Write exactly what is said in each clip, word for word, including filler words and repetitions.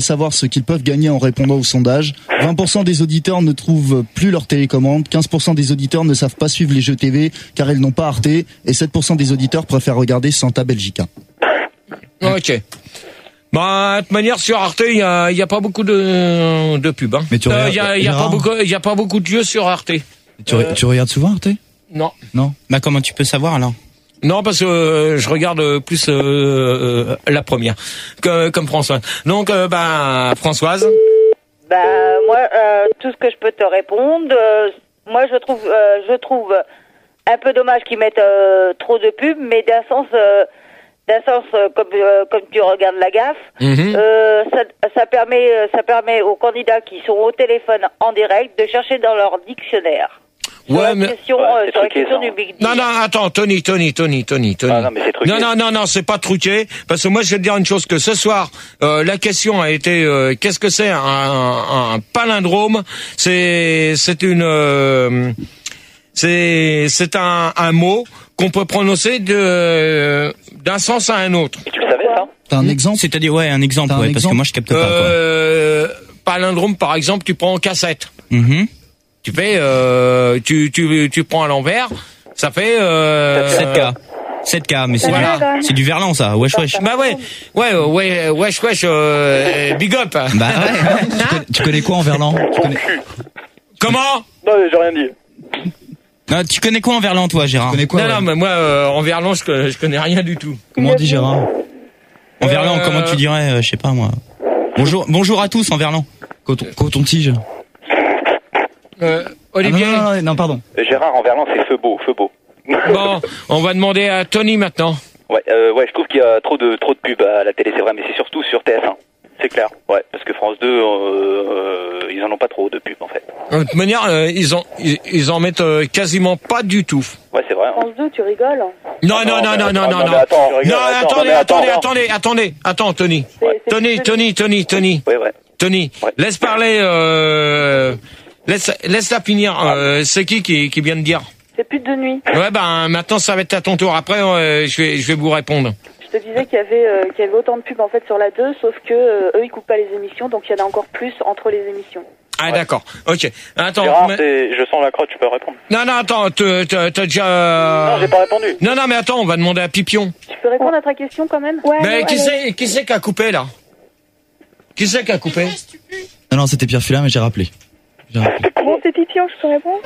savoir ce qu'ils peuvent gagner en répondant au sondage. vingt pour cent des auditeurs ne trouvent plus leur télécommande. quinze pour cent des auditeurs ne savent pas suivre les jeux T V car ils n'ont pas Arte. Et sept pour cent des auditeurs préfèrent regarder Santa Belgica. Ok. Bah, de toute manière, sur Arte, il y a, y a pas beaucoup de, de pubs, hein. Mais tu euh, regardes, y a, y a pas beaucoup, y a pas beaucoup de jeux sur Arte. Tu, euh, tu regardes souvent Arte? Non. Non. Bah, comment tu peux savoir, alors? Non, parce que euh, je regarde plus euh, euh, la première, que, comme Françoise. Donc, euh, bah, Françoise. Bah, moi, euh, tout ce que je peux te répondre, euh, moi, je trouve, euh, je trouve un peu dommage qu'ils mettent euh, trop de pubs, mais d'un sens, euh, d'un sens, euh, comme euh, comme tu regardes la gaffe, Mm-hmm. euh, ça, ça permet, ça permet aux candidats qui sont au téléphone en direct de chercher dans leur dictionnaire. Sur Ouais, la mais... question, Ouais, euh, c'est sur la truqué, question ça. du Big Deal. Non, non, attends, Tony, Tony, Tony, Tony, Tony. Ah, non, mais c'est truqué. Non, non, non, non, c'est pas truqué. Parce que moi, je vais te dire une chose, que ce soir, euh, la question a été, euh, qu'est-ce que c'est un, un, un palindrome? C'est, c'est une, euh, c'est, c'est un, un mot qu'on peut prononcer de, d'un sens à un autre. Et tu le savais, ça? T'as un exemple? C'est-à-dire, ouais, un exemple, T'as un ouais, parce exemple que moi, je capte pas, quoi. Euh, palindrome, par exemple, tu prends en cassette. Mhm. Tu fais, euh, tu, tu, tu prends à l'envers, ça fait, euh, sept K. sept K, mais c'est Voilà. du, c'est du verlan, ça. Wesh, wesh. Bah ouais, ouais, ouais, wesh, wesh, euh, big up. Bah ouais, ouais. tu, connais, tu connais quoi en verlan? Tu connais, Comment? Non, mais j'ai rien dit. Non, tu connais quoi en verlan, toi, Gérard? tu connais quoi? Non, ouais. non, mais moi, euh, en verlan, je, connais- je connais rien du tout. Comment on dit Gérard? En verlan, Euh, comment tu dirais, euh, je sais pas, moi. Bonjour, bonjour à tous en verlan. Coton, coton-tige. Euh, Ah, Olivier. non, non, non, non, pardon. Euh, Gérard, en verlan, c'est feu beau, feu beau. Bon, on va demander à Tony maintenant. Ouais, euh, ouais, je trouve qu'il y a trop de trop de pubs à la télé, c'est vrai, mais c'est surtout sur T F un. C'est clair, ouais, parce que France deux, euh, euh, ils en ont pas trop de pubs en fait. De toute manière, euh, ils en, ils, ils en mettent euh, quasiment pas du tout. Ouais, c'est vrai. Hein. France deux, tu rigoles. Non, non, non, non, non, non, non, non. mais attends, je rigole, Non, attends, attendez, mais attends, attendez, non. attendez, attendez, attends, Tony. C'est- c'est Tony, plus Tony, Tony, Tony, Ouais, ouais. Tony. Ouais. Laisse parler. Euh, laisse, laisse-la finir. Euh, c'est qui, qui qui vient de dire? C'est plus de nuit. Ouais, ben maintenant ça va être à ton tour. Après, euh, je vais je vais vous répondre. Je te disais qu'il y avait euh, qu'il y avait autant de pubs en fait sur la deux, sauf que euh, eux ils coupent pas les émissions, donc il y en a encore plus entre les émissions. Ah d'accord. Ok. Attends. Gérard, mais- c'est, je sens la crotte, tu peux répondre. Non, non, attends. T'as t'as- t'as déjà. Non, j'ai pas répondu. Non, non, mais attends, on va demander à Pipion. Tu peux répondre à ta question quand même? Ouais. Mais qui c'est qui c'est qui a coupé là? Qui c'est qui a coupé? Non, non, c'était Pierre Fulin, mais j'ai rappelé. J'ai rappelé. Bon, c'est Pipion, je peux répondre?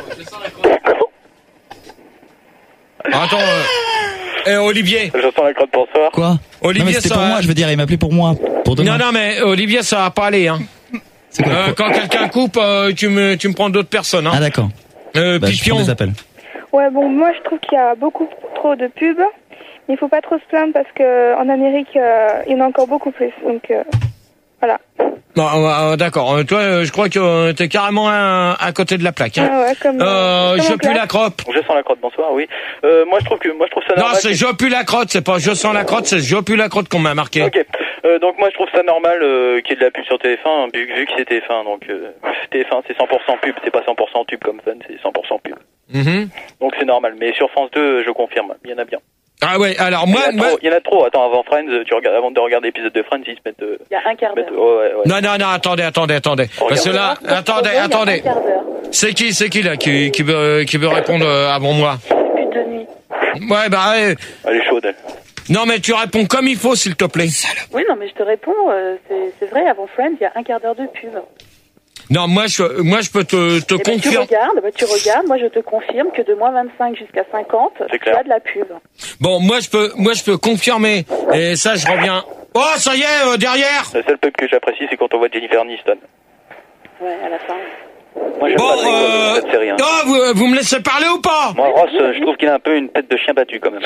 Attends. Euh... Eh, Olivier. Je sens la crotte pour soir. Quoi? Olivier, non, mais c'était ça pour va- moi, je veux dire, il m'appelait pour moi. Pour demain. Non, non, mais Olivier, ça va pas aller. Hein. C'est quoi, Euh, quoi quand quelqu'un coupe, euh, tu me tu me prends d'autres personnes. Hein. Ah, d'accord. Euh, Bah, je Pipion. prends des appels. Ouais, bon, moi je trouve qu'il y a beaucoup trop de pubs. Mais il faut pas trop se plaindre parce que en Amérique, euh, il y en a encore beaucoup plus. Donc euh, voilà. Bon, euh, d'accord. Euh, Toi, euh, je crois que euh, t'es carrément à, à côté de la plaque. Hein. Ah ouais, comme, Euh, comme je en pue la classe. crotte. Je sens la crotte, bonsoir, oui. Euh, moi, je trouve que, moi, je trouve ça Non, normal. c'est je pue la crotte. C'est pas je sens la crotte, c'est je pue la crotte qu'on m'a marqué. Ok. Euh, donc moi, je trouve ça normal euh, qu'il y ait de la pub sur T F un, vu, vu que c'est T F un. Donc euh, T F un, c'est cent pour cent pub, c'est pas cent pour cent tube comme Fun, c'est cent pour cent pub. Mhm. Donc c'est normal. Mais sur France deux, je confirme, il y en a bien. Ah ouais. Alors Il y, moi, en a moi... trop, il y en a trop. Attends, avant Friends, tu regardes, avant de regarder l'épisode de Friends, ils se mettent. Euh, Il y a un quart mettent- d'heure. ouais, ouais, ouais. non, non, non. Attendez, attendez, attendez. Parce que là, attendez, attendez. C'est qui, c'est qui là qui qui veut qui veut répondre euh, avant moi? Plus de nuit. Ouais, bah. Ouais. Elle est chaude, elle. Non, mais tu réponds comme il faut, s'il te plaît. Oui, non, mais je te réponds, euh, c'est c'est vrai, avant Friends, il y a un quart d'heure de pub. Non, moi je, moi je peux te, te Eh ben, tu confirmer. regardes, bah, tu regardes, moi je te confirme que de moins vingt-cinq jusqu'à cinquante, C'est il y clair. a de la pub. Bon, moi je peux, moi je peux confirmer. Et ça, je reviens. Oh, ça y est, euh, derrière. La seule pub que j'apprécie, c'est quand on voit Jennifer Aniston. Ouais, à la fin. Moi, j'aime Bon, pas le rigolo de euh, cette série. Hein. oh, vous, vous me laissez parler ou pas? Moi, Ross, euh, je trouve qu'il a un peu une tête de chien battu, quand même.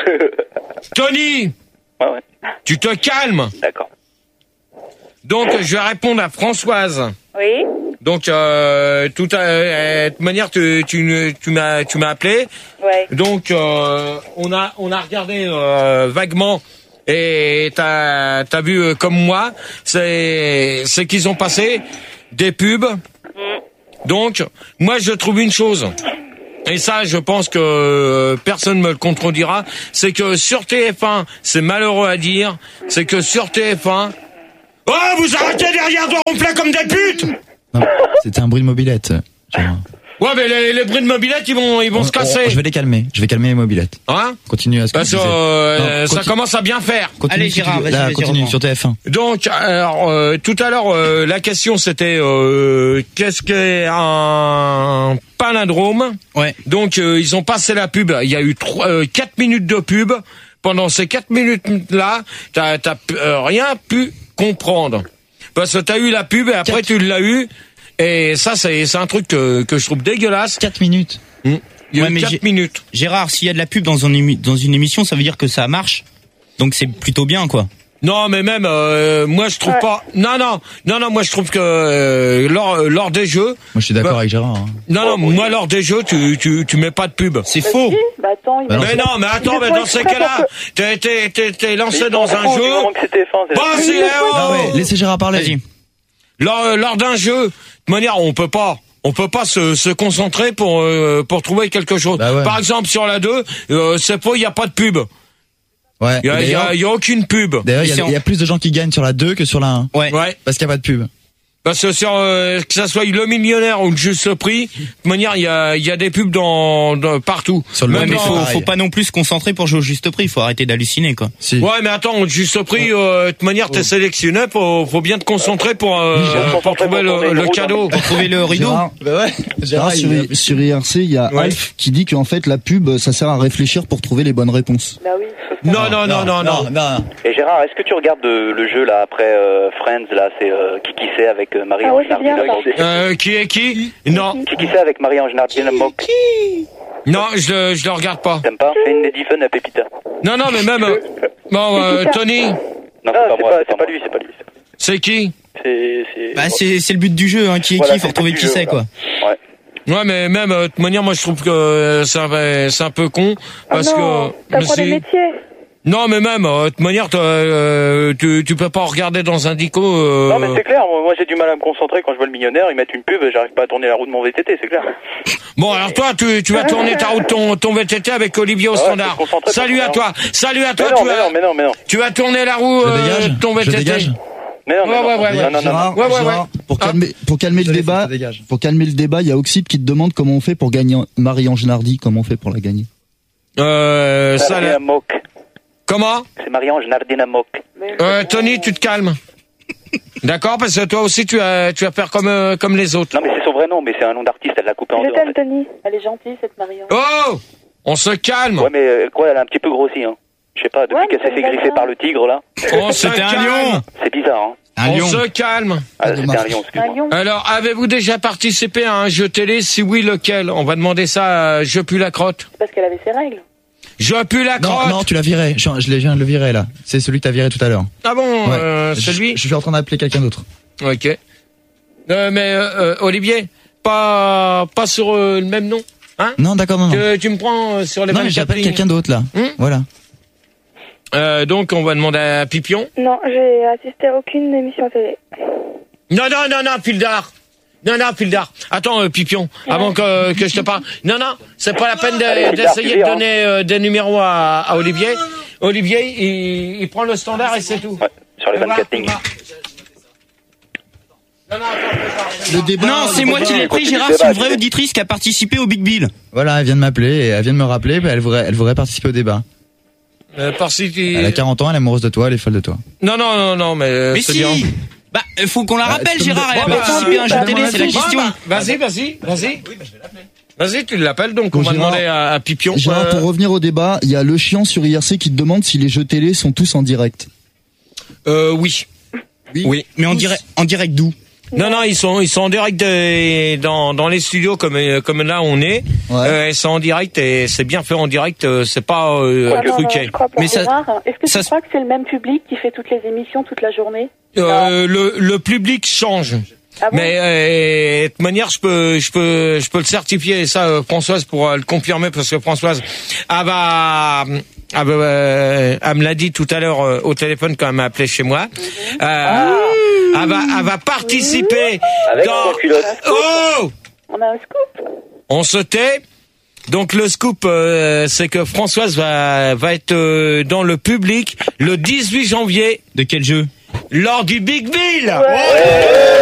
Tony, ouais, ouais. tu te calmes. D'accord. Donc, je vais répondre à Françoise. Oui. Donc, euh, tout à, euh, de toute manière, tu, tu, tu m'as, tu m'as appelé. Ouais. Donc, euh, on a, on a regardé euh, vaguement. Et t'as, t'as vu euh, comme moi, c'est, c'est qu'ils ont passé des pubs. Donc, moi, je trouve une chose. Et ça, je pense que euh, personne me le contredira, c'est que sur T F un, c'est malheureux à dire, c'est que sur T F un, Oh, vous arrêtez derrière de ronfler comme des putes. Non, c'était un bruit de mobilette. Genre. Ouais, mais les, les bruits de mobilette, ils vont, ils vont On- se casser. on- je vais les calmer. Je vais calmer les mobilettes. Hein? Continue à ce que Parce tu que disais. euh, Non, ça continue. commence à bien faire. Continue, Allez, si tu Gérard, veux. vas-y, Là, vas-y, continue reprends. sur T F un. Donc, alors, euh, tout à l'heure, euh, la question c'était euh, qu'est-ce qu'est un palindrome? Ouais. Donc, euh, ils ont passé la pub. Il y a eu trois, euh, quatre minutes de pub. Pendant ces quatre minutes-là, t'as, t'as euh, rien pu comprendre. Parce que t'as eu la pub et après Quatre. tu l'as eu. Et ça, c'est, c'est un truc que, que je trouve dégueulasse. quatre minutes. Mmh. Il y a Ouais, eu mais quatre j'ai- minutes. Gérard, s'il y a de la pub dans, un émi- dans une émission, ça veut dire que ça marche. Donc c'est plutôt bien, quoi. Non, mais même euh, moi je trouve Ouais. pas. Non, non, non, non. Moi je trouve que euh, lors lors des jeux. Moi, je suis d'accord Bah, avec Gérard. hein. Non, non. Moi lors des jeux, tu tu tu mets pas de pub. C'est Bah faux. si, bah attends, il Bah non, m'a- Mais non, mais attends, Ils mais font dans ces exprès cas-là, pour t'es t'es t'es t'es lancé Mais dans ils s'en un foutent du jeu. moment que c'est T F un, c'est- Bah, si, Mais eh, oh, Non, mais laissez Gérard parler. Vas-y. lors lors d'un jeu, de manière, on peut pas. On peut pas se, se concentrer pour euh, pour trouver quelque chose. Bah ouais. Par exemple, sur la deux, euh, c'est pas, il y a pas de pub. Ouais. Il y a, il y a, il y a aucune pub. D'ailleurs, il y a- Ici, on- il y a plus de gens qui gagnent sur la deux que sur la un. Ouais. Ouais. Parce qu'il n'y a pas de pub. Parce que sur euh, que ça soit le millionnaire ou le juste prix, de toute manière, il y a il y a des pubs dans, dans partout. Sur le Ouais, Même mais dans- faut, pareil. faut pas non plus se concentrer pour jouer au juste prix. Faut arrêter d'halluciner, quoi. Si. Ouais, mais attends, le juste prix, euh, de toute manière, t'es sélectionné, faut, faut bien te concentrer pour, euh, faut pour trouver concentrer le, pour le tourner cadeau. Pour trouver le rideau. Gérard, Bah ouais. Gérard, sur, il- sur I R C, il y a Ouais. Alf qui dit qu'en fait la pub, ça sert à réfléchir pour trouver les bonnes réponses. Bah oui. Non, non, non, non, non. non. Et Gérard, est-ce que tu regardes euh, le jeu là après euh, Friends là, c'est euh, qui qui c'est avec euh, Marie Ah ouais, Ange c'est bien, Nardi ça. Euh, qui est qui? Non, Qui qui c'est avec Marie Ange Nardi Mock? non, je le, je le regarde pas. T'aimes pas? C'est une Edison à Pépita. Non, non, mais même, euh, bon, euh, Tony, Non, c'est pas moi, c'est pas lui, c'est pas lui. c'est qui? C'est c'est Bah c'est c'est le but du jeu, hein. Qui est Voilà, qui, faut c'est retrouver le but qui du c'est, jeu, quoi. voilà. Ouais. Ouais, mais même, euh, de toute manière, moi, je trouve que euh, c'est un, c'est un peu con, Ah parce non, que... t'apprends des si- métiers. Non, mais même, euh, de toute manière, t'as, euh, tu, tu peux pas regarder dans un dico... Euh... Non mais c'est clair, moi, moi, j'ai du mal à me concentrer quand je vois le millionnaire, ils mettent une pub, j'arrive pas à tourner la roue de mon V T T, c'est clair. Bon, alors toi, tu, tu vas tourner ta route, ton, ton V T T avec Olivier au Ouais, standard. faut se concentrer Salut pour à ça. toi, salut à Mais toi, non, tu mais vas, non, mais non, mais non. tu vas tourner la roue, Je euh, dégage. de ton Je V T T. dégage. Mais non, mais Ouais, non. ouais, ouais, ouais. Non, non, non, Gérard, non. Ouais, ouais, Gérard, ouais. pour Ah. calmer, pour calmer le Je te laisse, débat, ça dégage. pour calmer le débat, il y a Oxyde qui te demande comment on fait pour gagner Marie-Ange Nardi, comment on fait pour la gagner. Euh, ça, Nardina là. Mock. Comment? C'est Marie-Ange Nardina Mock. Euh, Tony, tu te calmes. D'accord, parce que toi aussi, tu vas, tu vas faire comme, euh, comme les autres. Non mais c'est son vrai nom, mais c'est un nom d'artiste, elle l'a coupé en Je deux en t'aime, fait. Tony. Elle est gentille, cette Marion. Oh! On se calme. Ouais mais euh, quoi, elle a un petit peu grossi hein. Je sais pas, depuis Ouais, qu'elle mais s'est fait ça me va griffer bien. par le tigre là, On se C'était un calme. lion. c'est bizarre hein. Un On lion. se calme. Ah, Ça c'était marche. un lion, Un excuse-moi. lion. Alors, avez-vous déjà participé à un jeu télé? Si oui, lequel? On va demander ça à Je pue la crotte. C'est parce qu'elle avait ses règles. Je pue la Non, crotte. non, tu l'as viré. Je, je viens de le virer là. C'est celui que t'as viré tout à l'heure. Ah bon, Ouais. euh, c'est je, lui? je suis en train d'appeler quelqu'un d'autre. Ok. Euh, mais euh, euh, Olivier, pas pas sur euh, le même nom, hein? Non, d'accord, non, non. Que tu me prends euh, sur les Non, mais vingt-quatre j'appelle lignes. quelqu'un d'autre là. Hum Voilà. Euh, donc on va demander à Pipion. Non, j'ai assisté à aucune émission télé. Non, non, non, non, Pildar. Non, non, Pildar. Attends, euh, Pipion, avant que, que je te parle. Non, non, c'est pas la peine de- Allez, Pildar, d'essayer tu de viens, donner euh, des numéros à, à Olivier. Olivier, il, il prend le standard et c'est tout. Ouais, sur les Tu vois, vingt-quatre tu lignes. vois. Non, non, attends, attends, Le débat. Non, c'est le moi débat- qui l'ai pris, continue Gérard. le C'est une débat, vraie tu sais. auditrice qui a participé au Big Bill. Voilà, elle vient de m'appeler et elle vient de me rappeler. Bah, elle voudrait, elle voudrait participer au débat. Euh, par si tu- Elle a quarante ans, elle est amoureuse de toi, elle est folle de toi. Non, non, non, non, mais, euh, Mais c'est si. bien. Bah, euh, faut qu'on la rappelle, tu me Gérard. Elle a dis- participé à un jeu bah, télé, bah, c'est la bah, question. Bon, bah, vas-y, vas-y, vas-y. Vas-y, tu l'appelles, donc on Bon, va Gérard- demander à, à Pipion. Gérard, Euh, pour revenir au débat, il y a le chiant sur I R C qui te demande si les jeux télé sont tous en direct. euh, oui. Oui. Mais en direct, en direct d'où? Non, non, ils sont, ils sont en direct de- dans, dans les studios comme, euh, comme là on est. Ouais. Euh, ils sont en direct et c'est bien fait en direct. euh, c'est pas euh, Ah, non, non, truqué. je crois pas. Mais ça, Gérard, est-ce que ça tu se- crois que c'est le même public qui fait toutes les émissions toute la journée? Euh, le, le public change. Ah bon? Mais euh, de toute manière, je peux, je peux, je peux le certifier. Et ça, euh, Françoise pourra le confirmer parce que Françoise, elle va, elle, va, euh, elle me l'a dit tout à l'heure euh, au téléphone quand elle m'a appelé chez moi. Euh, elle va, elle va participer Avec dans. son culotte. Oh, On a un scoop? on se tait. Donc le scoop, euh, c'est que Françoise va, va être euh, dans le public le dix-huit janvier. De quel jeu? Lors du Big Bill. Ouais.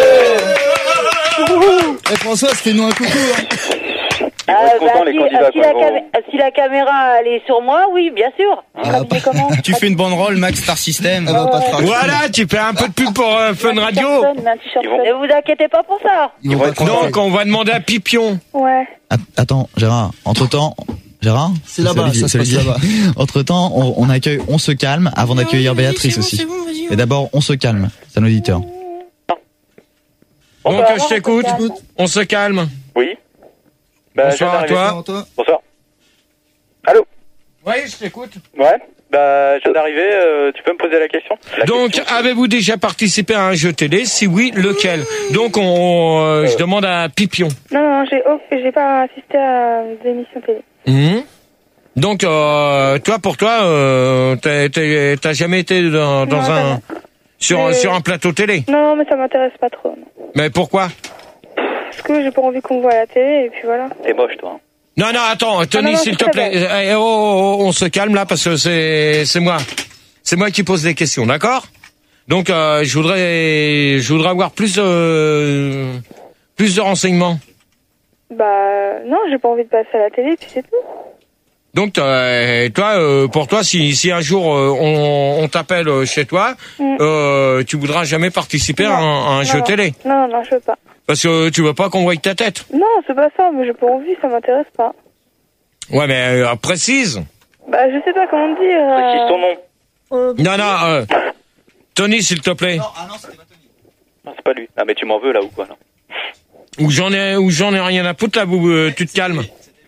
Eh Françoise, fais-nous un coucou. Hein. Ah, bah, si, si, la cam- si la caméra elle est sur moi, oui, bien sûr. Ah, Habillé comment Tu fais une banderole, Max Star System. Elle va pas te traquer. Voilà, tu fais un peu de pub pour euh, Fun Radio. Ne vous inquiétez pas pour ça. Ils vont pas te traquer. Donc, on va demander à Pipion. Ouais. Att- Attends, Gérard, entre-temps... Gérard C'est là-bas, Olivier, ça se c'est passe Olivier. là-bas. Entre-temps, on, on accueille On se calme avant d'accueillir Béatrice aussi. Et d'abord, On se calme, c'est un auditeur. Donc, je t'écoute. On se calme. Oui. Bah, Bonsoir à je viens d'arriver. toi. Bonsoir, toi. Bonsoir. Allô. Oui, je t'écoute. Ouais. Bah, je viens d'arriver. euh, tu peux me poser la question la Donc, question, avez-vous déjà participé à un jeu télé? Si oui, lequel? Donc, on, euh, je demande à Pipion. Non, non, j'ai oh, j'ai pas assisté à des émissions télé. Mhm. Donc, euh, toi, pour toi, euh, t'as- t'as t'as jamais été dans, dans Non, un sur Mais- sur un plateau télé? Non, mais ça m'intéresse pas trop. Non. Mais pourquoi? Parce que j'ai pas envie qu'on me voit à la télé et puis voilà. T'es moche, toi. hein. Non, non, attends, Tony, Ah non, non, s'il c'est te très plaît. Eh, oh, oh, oh, on se calme là parce que c'est c'est moi, c'est moi qui pose des questions, d'accord? Donc, euh, je voudrais je voudrais avoir plus euh, plus de renseignements. Bah non, j'ai pas envie de passer à la télé puis c'est tout. Donc, euh, toi, euh, pour toi, si, si un jour euh, on, on t'appelle euh, chez toi, Mm. euh, tu voudras jamais participer à un, à un Non, jeu non. télé, Non, non, je veux pas. parce que tu veux pas qu'on voie ta tête. Non, c'est pas ça, mais j'ai pas envie, ça m'intéresse pas. Ouais, mais euh, précise. Bah je sais pas comment dire. euh, Précise ton nom. euh, Non, non, euh, Tony, s'il te plaît. Non, c'est pas lui. Ah, mais tu m'en veux là ou quoi, non? Ou j'en ai, ou j'en ai rien à foutre là, où euh, tu te calmes.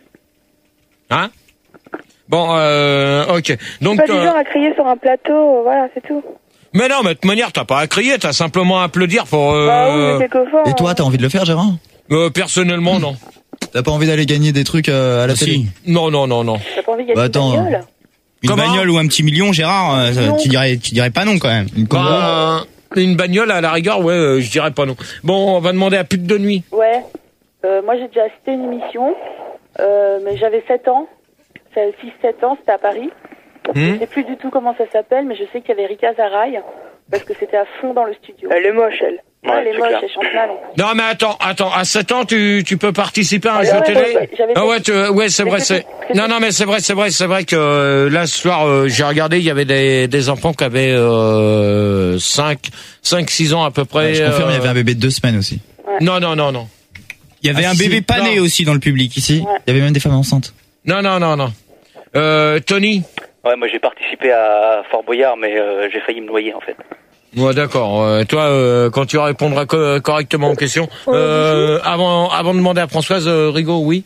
Hein? Bon, euh, ok. Donc, pas du euh, genre à crier sur un plateau, euh, voilà, c'est tout. mais non, mais de toute manière, t'as pas à crier, t'as simplement à applaudir pour. Euh, Bah oui, mais quelquefois. Et toi, t'as envie de le faire, Gérard? euh, personnellement, non. T'as pas envie d'aller gagner des trucs euh, à la Si. télé? Non, non, non, non. T'as pas envie de gagner Bah, une attends, bagnole Une Comment bagnole ou un petit million, Gérard, euh, ça- Non. tu dirais, tu dirais pas non quand même. Une combo? Bah, une bagnole à la rigueur, ouais, euh, je dirais pas non. Bon, on va demander à pute de nuit. Ouais. Euh, moi, j'ai déjà assisté à une émission, euh, mais j'avais sept ans. six sept ans, c'était à Paris. Hmm. Je sais plus du tout comment ça s'appelle, mais je sais qu'il y avait Rita Zaraï, parce que c'était à fond dans le studio. Elle est moche, elle. Ouais, elle est c'est moche, clair. elle chante mal. en plus. Non, mais attends, attends, à sept ans, tu, tu peux participer à un Ah, jeu ouais, télé? ouais, j'avais Ah fait- ouais, tu, ouais, c'est Mais vrai, c'était- c'est, c'était- non, non, mais c'est vrai, c'est vrai, c'est vrai que, euh, là, ce soir, euh, j'ai regardé, il y avait des, des enfants qui avaient, euh, cinq, cinq, six ans à peu près. Ouais, je confirme, il y avait euh, un bébé de deux semaines aussi. Non, non, non, non. Il y avait Ah, un si, bébé pas né non. aussi dans le public ici. Si, il y avait même des femmes enceintes. Non, non, non, non. Euh, Tony? Ouais, moi j'ai participé à Fort Boyard, mais euh, j'ai failli me noyer en fait. Ouais, d'accord. Euh, toi, euh, quand tu répondras co- correctement aux questions, euh, avant, avant de demander à Françoise, euh, Rigaud, oui.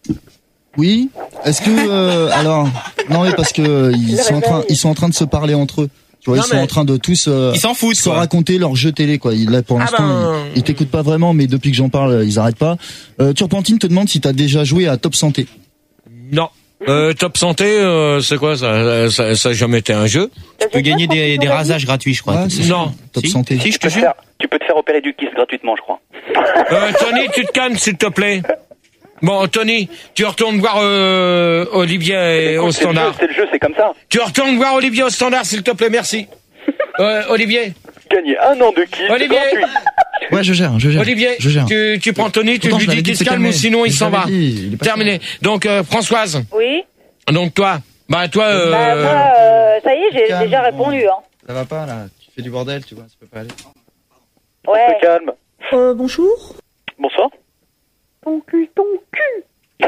Oui. Est-ce que euh, alors non mais parce que euh, ils sont en train ils sont en train de se parler entre eux. Tu vois, Non, ils sont mais- en train de tous euh, Ils s'en foutent, se quoi. raconter leur jeu télé quoi. Ils, là pour Ah l'instant ben- ils, ils t'écoutent pas vraiment, mais depuis que j'en parle ils arrêtent pas. Euh, Turpentine te demande si t'as déjà joué à Top Santé. Non. Euh, Top Santé, euh, c'est quoi ça, ça Ça a jamais été un jeu. T'as Tu peux déjà gagner fait des, des ça, rasages gratuits, je crois. Ouais, c'est Non. Top Si. Santé. Si, je Tu te peux, te jure. faire, tu peux te faire opérer du kiss gratuitement, je crois. Euh, Tony, tu te calmes, s'il te plaît. Bon, Tony, tu retournes voir euh, Olivier Écoute, au c'est le jeu, standard. c'est le jeu, c'est comme ça. Tu retournes voir Olivier au standard, s'il te plaît, merci. Euh, Olivier, Gagner un an de kiss Olivier, gratuit. Ouais, je gère, je gère. Olivier, je gère. tu, tu prends Tony, tu Pourtant, lui je l'avais dis dit qu'il de se calme ou calmer. sinon il Je s'en va. l'avais dit, il est pas Terminé. Donc euh, Françoise, Oui. donc toi, bah toi, euh, Bah, moi, euh, ça y est, j'ai calme, déjà bon. répondu. Hein. Ça va pas là, tu fais du bordel, tu vois, ça peut pas aller. Ouais. Se calme. Euh, bonjour. Bonsoir. Ton cul, ton cul.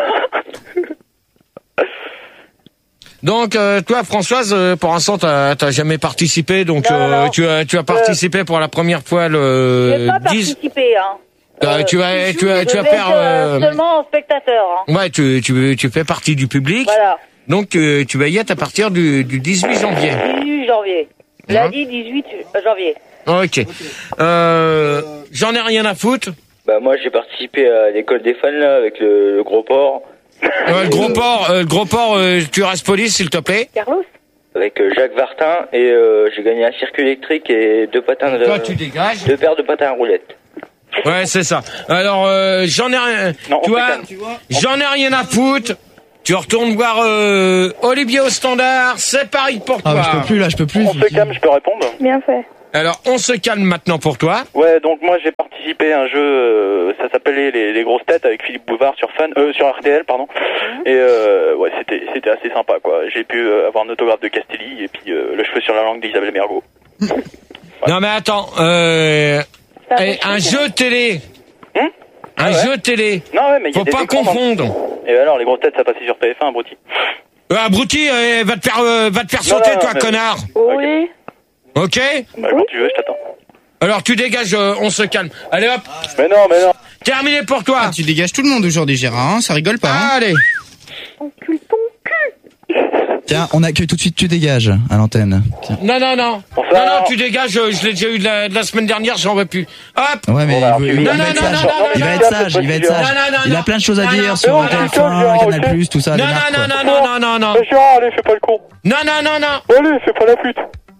donc euh, toi Françoise, euh, pour l'instant t'as t'as jamais participé, donc Non, euh, non. tu as tu as participé pour la première fois Je le vais pas dix. participer. Hein. Euh, tu vas tu vas Je tu vas vais faire. être, euh, euh, seulement spectateur. Hein. Ouais, tu tu tu fais partie du public. Voilà. Donc euh, tu vas y être à partir du, du dix-huit janvier. dix-huit janvier. Lundi dix-huit janvier. Ok. Euh, J'en ai rien à foutre. Bah moi j'ai participé à l'école des fans là avec le, le gros porc, Euh, le gros port, euh, le gros port, euh, tu restes police s'il te plaît. Carlos. avec euh, Jacques Vartin et euh, j'ai gagné un circuit électrique et deux patins de Toi tu dégages. deux paires de patins à roulettes. Ouais c'est ça. Alors euh, j'en ai rien. Non, Tu on vois, se calme. j'en ai rien à foutre. Tu retournes voir euh, Olivier au standard. C'est pareil pour toi. Ah, mais je peux plus là, je peux plus. On se calme, je peux répondre. Bien fait. Alors, on se calme maintenant pour toi. Ouais, donc moi j'ai participé à un jeu, euh, ça s'appelait les, les grosses têtes avec Philippe Bouvard sur Fun, euh, sur R T L, pardon. Et euh, ouais, c'était c'était assez sympa quoi. J'ai pu euh, avoir un autographe de Castelli et puis euh, le cheveu sur la langue d'Isabelle Mergo. Ouais. Non mais attends, euh, eh, un jeu télé. Hum un ah ouais. jeu télé. Non ouais, mais faut pas confondre. Dans... Et alors les grosses têtes ça passait sur T F un, abruti. Euh, abruti, euh, va te faire euh, va te faire sauter non, non, toi mais... connard. Oui. Ok. Bah quand tu veux, je t'attends. Alors tu dégages, euh, on se calme. Allez hop. Mais non, mais non. Terminé pour toi. Ah, tu dégages tout le monde aujourd'hui, Gérard, hein, ça rigole pas. Hein. Allez. Encule ton cul. Tiens, on accueille tout de suite, tu dégages à l'antenne. Tiens. Non, non, non. Enfin, non, non, tu dégages, euh, je l'ai déjà eu de la, de la semaine dernière, j'en veux plus. Hop. Ouais, mais bon, il, veut, il, non, va non, être non, sage. non, non, il va non, être non, sage, non, il va être non, sage. non, non, il a non, plein de choses à non, dire non, sur non, T F non, un, non, Canal plus, tout ça. Non, des non, marques, non, quoi. non, non, non, non, non. Mais Gérard, allez, fais pas le con. Non, non, non, non. Allez, fais pas la pute.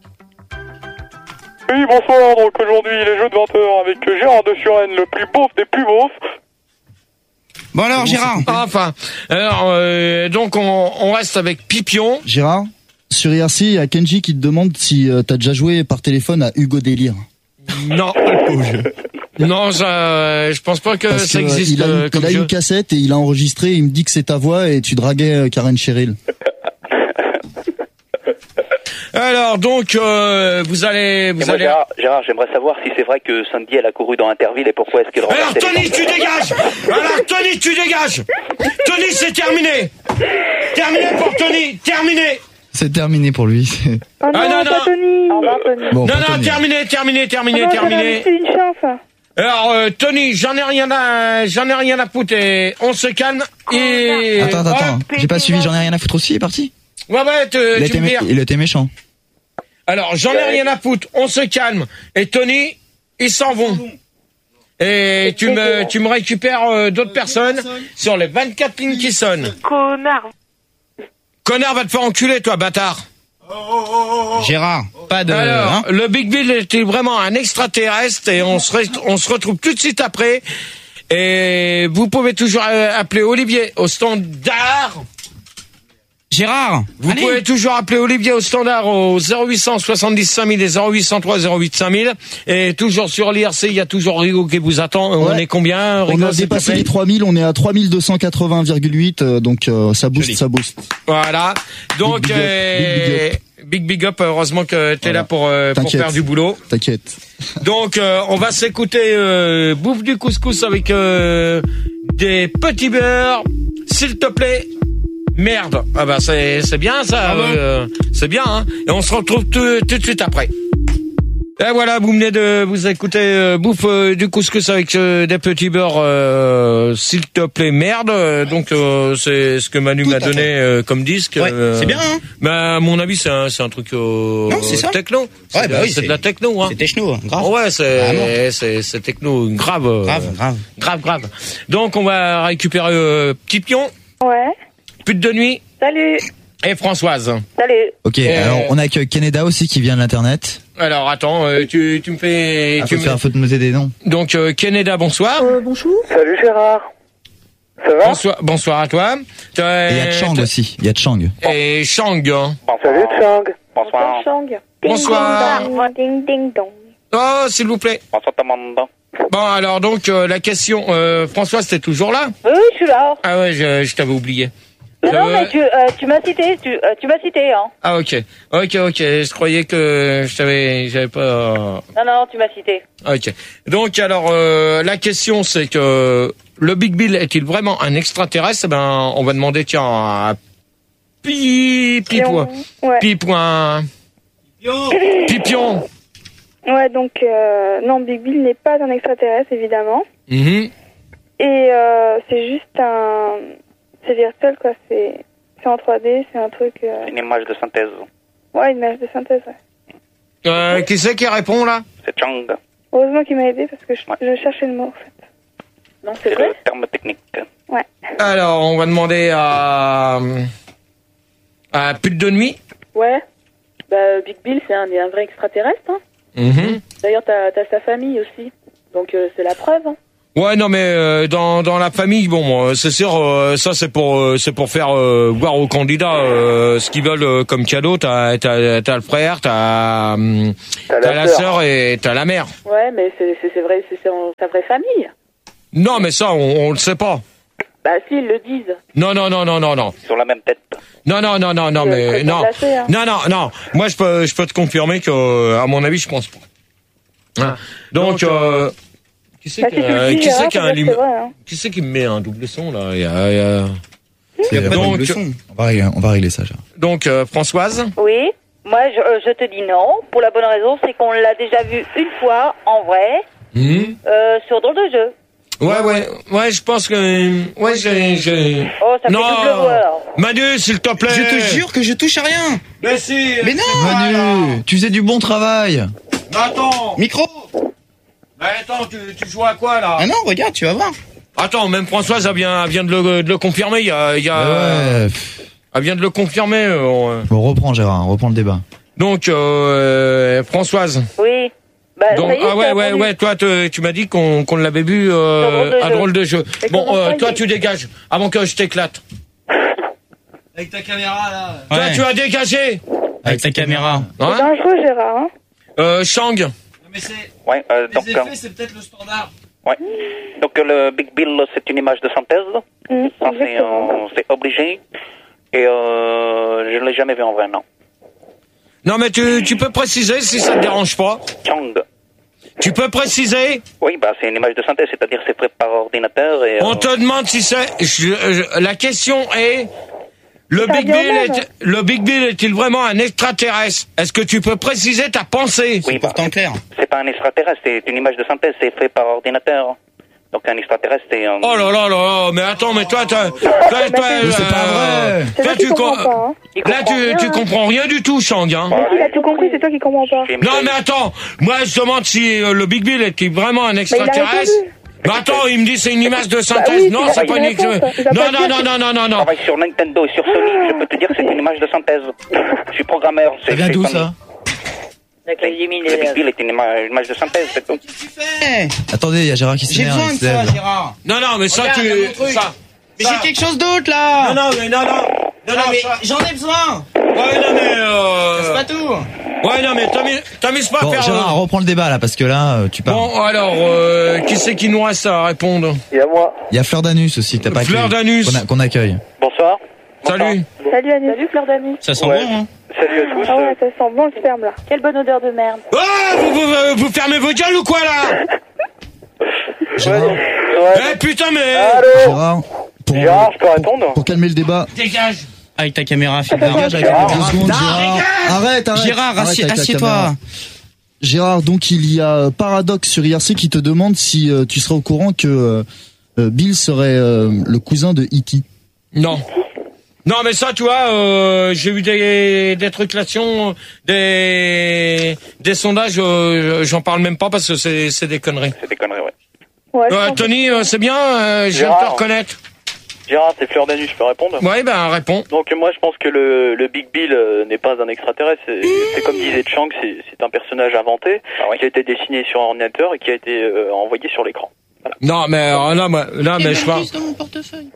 Oui, bonsoir, donc aujourd'hui les jeux de vingt heures avec Gérard de Suresnes, le plus beauf des plus beaufs. Bon alors, Gérard. Enfin, alors, euh, donc on, on reste avec Pipion. Gérard, sur I R C, il y a Kenji qui te demande si euh, t'as déjà joué par téléphone à Hugo Délire. Non. Non, ça, je pense pas que Parce ça que, existe. il a, euh, une, comme il a jeu. une cassette et il a enregistré, il me dit que c'est ta voix et tu draguais euh, Karen Cheryl. Alors donc euh, vous allez vous Et moi, allez. Gérard, Gérard, j'aimerais savoir si c'est vrai que Sandy elle a couru dans Interville et pourquoi est-ce qu'elle Alors renversait Tony, les tu dégages. Alors Tony, tu dégages. Tony, c'est terminé. Terminé pour Tony. Terminé. C'est terminé pour lui. Oh non, Ah, non, pas non. Tony. Au revoir, Tony. Bon, Non, pas non, Tony. terminé, terminé, terminé, Oh non, terminé. c'est une chance. Alors euh, Tony, j'en ai rien à, j'en ai rien à foutre. Et on se calme et. Attends, attends, attends. Hop. J'ai pas suivi, j'en ai rien à foutre aussi, il est parti. Ouais, ouais, te- Il a tu été me mé- dis. il a été méchant. Alors j'en ai rien à foutre. On se calme. Et Tony, ils s'en vont. Et tu me, tu me récupères euh, d'autres personnes sur les vingt-quatre lignes qui sonnent. Connard. Connard, va te faire enculer, toi, bâtard. Gérard, pas de... Alors, hein. le Big Bill était vraiment un extraterrestre et on se, re- on se retrouve tout de suite après. Et vous pouvez toujours euh, appeler Olivier au standard. Gérard, Vous allez. pouvez toujours appeler Olivier au standard au zéro huit cent soixante-dix cinq mille et zéro huit cent trois zéro huit cinq mille. Et toujours sur l'I R C, il y a toujours Rigo qui vous attend. On Ouais. est combien, Rigo? On a s'il te dépassé plaît les trois mille, on est à trois mille deux cent quatre-vingts virgule huit, euh, donc euh, ça booste, Joli. ça booste. Voilà. Donc, Big big up, euh, big big up. Heureusement que t'es Voilà. là pour, euh, pour T'inquiète. faire du boulot. T'inquiète. Donc, euh, on va s'écouter euh, Bouffe du couscous avec euh, des petits beurres, s'il te plaît. Merde. Ah bah c'est c'est bien ça. euh, c'est bien. Hein. Et on se retrouve tout, tout de suite après. Et voilà, vous venez de vous écouter euh, Bouffe euh, du couscous avec euh, des petits beurres, euh, s'il te plaît, merde. Euh, Donc euh, c'est ce que Manu Tout m'a à donné fait. euh, comme disque. Ouais, euh, c'est bien, hein. Bah à mon avis c'est un c'est un truc euh, Non, c'est ça. techno. C'est Ouais, de- bah oui, c'est de c'est- la techno. Hein. C'est techno, hein, grave. Ouais, c'est Vraiment. c'est c'est techno grave. euh, Grave, grave. grave, grave. Donc on va récupérer euh, Petit Pion, Ouais. Pute de nuit Salut. et Françoise. Salut. Ok, Euh, alors on accueille Canada aussi qui vient de l'internet. Alors attends, euh, tu tu me fais Ah, tu faut, me- faire, faut te noter des noms. donc euh, Canada, bonsoir. bonjour. Salut Gérard. Ça va? Bonsoir, bonsoir à toi. T'as- Et il y a Chang t'as- aussi, il y a Chang. Et Shang. hein. Salut Chang. Bonsoir. Chang. Bonsoir. Ding ding dong. Oh, s'il vous plaît. Bonsoir Tamanda. Bon, alors donc euh, la question, euh, Françoise, t'es toujours là? Oui, je suis là. Ah ouais, je, je t'avais oublié. Mais non, Euh, mais tu, euh, tu m'as cité, tu, euh, tu m'as cité, hein. Ah ok, ok, ok. Je croyais que je t'avais, j'avais pas. euh, Non, non, tu m'as cité. Ok. Donc alors euh, la question c'est que le Big Bill est-il vraiment un extraterrestre? Eh ben on va demander tiens à Pi Pipoin. Ouais. Pipoin. Pipion. Ouais, donc, euh, non, Big Bill n'est pas un extraterrestre, évidemment. Mhm. Et euh, c'est juste un... C'est virtuel, quoi. C'est c'est en trois D, c'est un truc... euh, Une image de synthèse. Ouais, une image de synthèse, ouais. Euh, qui c'est qui répond là? C'est Chang. Heureusement qu'il m'a aidé, parce que je, Ouais. je cherchais le mot, en fait. Non, c'est C'est vrai. le terme technique. Ouais. Alors on va demander à à Pute de nuit. Ouais. Bah, Big Bill, c'est un, un vrai extraterrestre, hein. Mhm. D'ailleurs, t'as, t'as sa famille aussi. Donc, euh, c'est la preuve, hein. Ouais, non, mais euh, dans dans la famille, bon, euh, c'est sûr, euh, ça c'est pour euh, c'est pour faire euh, voir aux candidats euh, ce qu'ils veulent euh, comme cadeau. T'as t'as t'as le frère, t'as hum, T'as t'as la la sœur. sœur et t'as la mère. Ouais, mais c'est c'est c'est vrai, c'est c'est en- sa vraie famille. Non, mais ça, on, on le sait pas. Bah si, ils le disent. Non, non, non, non, non, non. Ils ont la même tête. Non, non, non, non, non, C'est mais très non, placé, hein. non, non, non. Moi, je peux je peux te confirmer que, euh, à mon avis, je pense pas. Hein. Donc, euh, qui c'est Bah, qui, si tu le euh, dis, qui Gérard, c'est qui a c'est un vrai, lim- c'est vrai, hein. qui c'est qui me met un double son là? Il y a, il y a- C'est- pas de donc, double son. On va régler, on va régler ça. Gérard. donc euh, Françoise. Oui, moi je, euh, je te dis non, pour la bonne raison, c'est qu'on l'a déjà vu une fois en vrai Mhm. euh, sur Drôle de jeu. Ouais, ouais, ouais, je pense que, ouais, j'ai, j'ai. Oh, ça fait Non, double voix alors. Manu, s'il te plaît. Je te jure que je touche à rien. Mais si. Mais non. Manu, tu faisais du bon travail. Mais attends. Micro. Mais attends, tu, tu joues à quoi là? Ah non, regarde, tu vas voir. Attends, même Françoise, elle vient, elle vient de le, de le confirmer. Il y a, il y a. Ouais. Elle vient de le confirmer. euh, on- Bon, reprends Gérard, reprends le débat. Donc, euh, Françoise. Oui. Bah, Donc, ça y est, ah j'ai ouais, ouais, répondu. ouais. Toi, te- tu m'as dit qu'on qu'on l'avait vu euh, Drôle de à jeu. drôle de jeu. Mais Bon, comment euh, ça, toi, il- tu dégages avant que je t'éclate. Avec ta caméra là. Toi, Ouais. tu as dégagé. Avec ta caméra. C'est Hein dangereux, Gérard. Hein. euh, Shang. Mais c'est Ouais, euh, les donc, effets, euh, c'est peut-être le standard. ouais. Donc euh, le Big Bill, c'est une image de synthèse. Mmh, Ça, c'est, exactement. euh, c'est obligé. Et euh, je ne l'ai jamais vu en vrai, non. Non, mais tu, tu peux préciser si ça te dérange pas. Chang. Tu peux préciser. Oui, bah c'est une image de synthèse, c'est-à-dire c'est fait par ordinateur et... On euh, te demande si c'est. je- je- la question est. Le Ça Big vient Bill même. est, le Big Bill est-il vraiment un extraterrestre? Est-ce que tu peux préciser ta pensée? Oui, bah, Pourtant clair. c'est pas un extraterrestre, c'est une image de synthèse, c'est fait par ordinateur. Donc un extraterrestre, c'est un... Oh là là là là, mais attends, mais toi, toi, toi, Mais toi, c'est- c'est pas vrai. C'est toi, toi qui tu comprends com- pas. Hein. Il Là, comprend tu, rien, tu hein. comprends rien du tout, Shang, hein. Mais s'il a tout compris, c'est toi qui comprends pas. J'ai- Non, mais attends, moi, je demande si euh, le Big Bill est vraiment un il a extraterrestre. répondu. Mais attends, il me dit c'est une image de synthèse. Bah oui, non, il a- c'est il pas a une réponse. extraterrestre. Il va Non, pas non, dire non, que- non, non, non, Je non. travaille sur Nintendo et sur Sony, je peux te dire que c'est une image de synthèse. Je suis programmeur. Ça vient c'est d'où Sony. ça? Avec les dix mille Le Big élèves. Bill est une ima- une image de synthèse, c'est tout. Eh, Attendez, il y a Gérard qui j'ai s'énerve. besoin il de se ça, lève. Gérard. Non, non, mais ça, Regarde, tu. il y a mon truc. Ça. Mais ça. j'ai quelque chose d'autre là. Non, non, mais non, non. Non, Non, non, mais ça- j'en ai besoin. Ouais, non, mais. Euh... C'est pas tout. Ouais, non, mais t'amuses t'amuses pas à Bon, faire. Gérard, euh, reprends le débat là, parce que là, euh, tu parles. Bon, alors, euh, qui c'est qui nous reste à répondre? Il y a moi. Il y a Fleur d'Anus aussi que t'as pas Fleur accueilli, d'Anus. qu'on a- qu'on accueille. Bonsoir. Salut. Salut Annie. Salut Fleur d'Anus. Ça sent Ouais. bon, hein. Salut à tous. Ah ouais, ça sent bon le sperme là. Quelle bonne odeur de merde. Oh, vous, vous, vous, vous fermez vos gueules ou quoi, là? Gérard, Ouais. Eh, putain, mais. Allô Gérard, pour, Gérard, je peux répondre? pour calmer le débat. Dégage. Avec ta caméra, Philbert. Dégage avec Gérard. deux secondes, Gérard. Arrête, arrête. Gérard, arrête assis- avec la assieds-toi. caméra. Gérard, donc il y a euh, Paradox sur I R C qui te demande si euh, tu serais au courant que euh, euh, Bill serait euh, le cousin de E T Non. Non, mais ça, tu vois, euh, j'ai eu des, des trucs là-dessus, des, des sondages, euh, j'en parle même pas parce que c'est, c'est des conneries. C'est des conneries, ouais. Ouais, je Euh, pense- Tony, euh, c'est bien, euh, je viens de te Gérard. reconnaître. Gérard, c'est Fleur d'Anus, je peux répondre? Ouais, ben, réponds. Donc moi je pense que le, le Big Bill euh, n'est pas un extraterrestre, c'est, c'est comme disait Chang, c'est, c'est un personnage inventé qui a été dessiné sur ordinateur et qui a été euh, envoyé sur l'écran. Non, mais, euh, là, moi, là, mais je vois. dans mon portefeuille.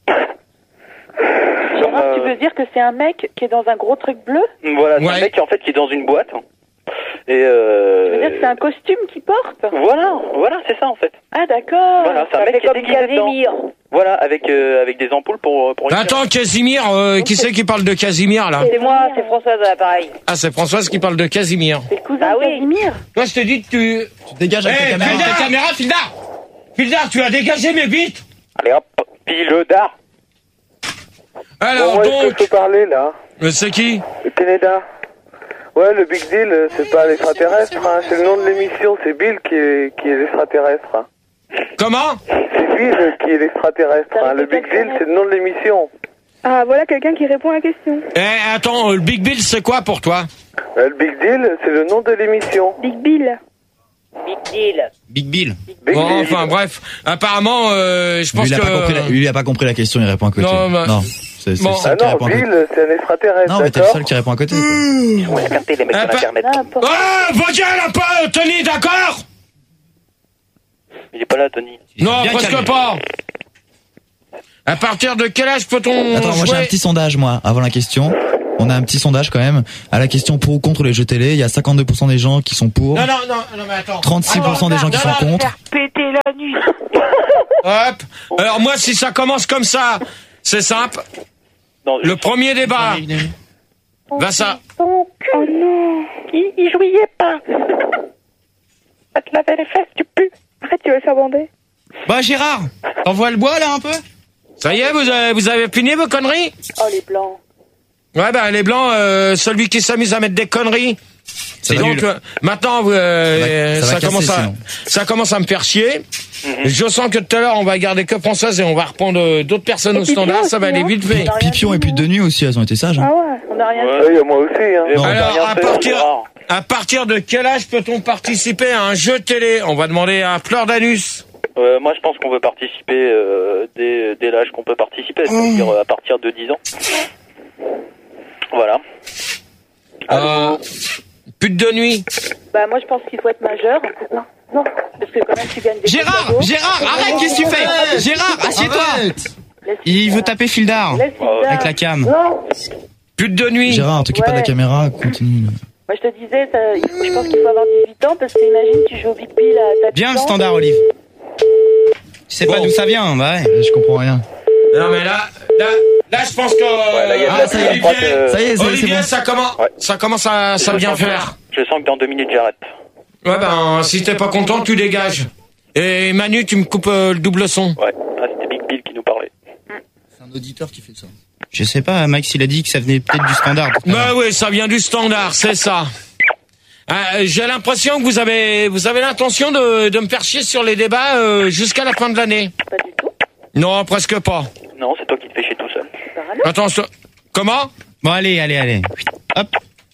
Gérard, euh, tu veux dire que c'est un mec qui est dans un gros truc bleu? Voilà, c'est Ouais. un mec qui en fait qui est dans une boîte. Et Tu veux euh, dire que c'est un costume qu'il porte? voilà, voilà, c'est ça en fait. Ah d'accord. Voilà, c'est un Ça mec fait qui est comme déguisé dedans. Casimir. Voilà, avec euh, avec des ampoules pour pour. Attends, Casimir, euh, qui c'est qui parle de Casimir, là? C'est moi, c'est Françoise à l'appareil. Ah, c'est Françoise qui parle de Casimir. C'est le cousin Ah de oui. Casimir. Toi, je te dis que tu... Tu dégages avec Eh, ta caméra. Fildar, ta caméra, Fildar! Fildar, tu as dégagé mes bites! Allez hop, pile d'art. Alors, Bon, moi, est-ce que donc, je peux parler là? euh, c'est qui? Le Canada. Ouais, le Big Deal, euh, c'est pas l'extraterrestre, hein. C'est le nom de l'émission, c'est Bill qui est, qui est l'extraterrestre. Hein. Comment? C'est Bill qui est l'extraterrestre. Hein. Le Big Deal, c'est le nom de l'émission. Ah, voilà quelqu'un qui répond à la question. Eh, attends, euh, le Big Bill, c'est quoi pour toi? Euh, le Big Deal, c'est le nom de l'émission. Big Bill. Big deal. Big Bill. Big Bon, Deal. enfin, bref. Apparemment, euh, je pense Lui, il a que... pas compris la, lui, il a pas compris la question, il répond à côté. Non, bah- c'est c'est Bon. le seul Ah qui non, répond à côté. Bill, c'est un extraterrestre, Non, mais t'es le d'accord? seul qui répond à côté. quoi. Ils vont escarter les mecs Ah, de pas- l'internet. N'importe. Oh, vos gueules un peu, Tony, d'accord? Il il est pas là, Tony. Non, presque pas. À partir de quel âge peut-on Attends, moi j'ai jouer un petit sondage, moi, avant la question. On a un petit sondage quand même. À la question pour ou contre les jeux télé, il y a cinquante-deux pour cent des gens qui sont pour. Non, non, non, non, mais attends. trente-six pour cent des gens qui sont contre. Faire péter la nuit. Hop. Alors moi, si ça commence comme ça, c'est simple. Non, Le premier débat. Va ça. Oh non. Il, il jouillait pas. Ça te lavait les fesses, tu pues. Arrête, tu vas le faire bander. Bah Gérard, t'envoies le bois là un peu? Ça y est, vous avez, vous avez fini vos conneries? Oh, les blancs. Ouais, bah les blancs, euh, celui qui s'amuse à mettre des conneries. C'est donc nul. euh, maintenant, euh, Ça va- ça va ça, commence casser, à, sinon. ça commence à me faire chier. Je sens que tout à l'heure, on va garder que Françoise et on va reprendre euh, d'autres personnes Et au Pipion standard. Ça va aussi, aller hein. vite fait. Pipion et puis de nuit aussi, elles ont été sages. Hein. Ah ouais. On n'a rien Ouais. fait. Oui, moi aussi. Hein. Non. Alors, à fait, partir, Gérard. à partir de quel âge peut-on participer à un jeu télé? On va demander à Fleur d'Anus. Euh, moi, je pense qu'on veut participer euh, dès, dès l'âge qu'on peut participer, c'est-à-dire euh, à partir de dix ans. Voilà. Euh, pute de nuit. Bah, moi, je pense qu'il faut être majeur. Non, non. Parce que quand même, tu gagnes des Gérard, cadeaux. Gérard, arrête, qu'est-ce que tu fais? Gérard, assieds-toi. Laisse- Il veut taper Fildar Laisse Hilda. avec la cam. Non. Pute de nuit. Gérard, t'occupe pas de la Ouais. caméra, continue. Moi, je te disais, ça- il faut- je pense qu'il faut avoir dix-huit ans parce que imagine, tu joues au Big Bill à ta Bien le standard, Olive. Tu sais pas Bon. d'où ça vient, bah ouais. Je comprends rien. Non mais là, là, là, je pense que Ouais, là, il y a de ah, la ça pub, y est, je crois que- Ça y est, c'est c'est Olivier, bon. ça commence, Ouais. ça commence à, ça Je bien sens que- faire. Je sens que dans deux minutes, j'arrête. Ouais ben, si t'es pas content, tu dégages. Et Manu, tu me coupes euh, le double son. Ouais, ah, c'était Big Bill qui nous parlait. C'est un auditeur qui fait ça. Je sais pas, Max, il a dit que ça venait peut-être du standard. tout à l'heure. Bah oui, ça vient du standard, c'est ça. Ah, j'ai l'impression que vous avez, vous avez l'intention de, de me faire chier sur les débats euh, jusqu'à la fin de l'année. Pas du tout. Non, presque pas. Non, c'est toi qui te fais chier tout seul. Par alors. Attends, je te- comment? Bon, allez, allez, allez. Hop.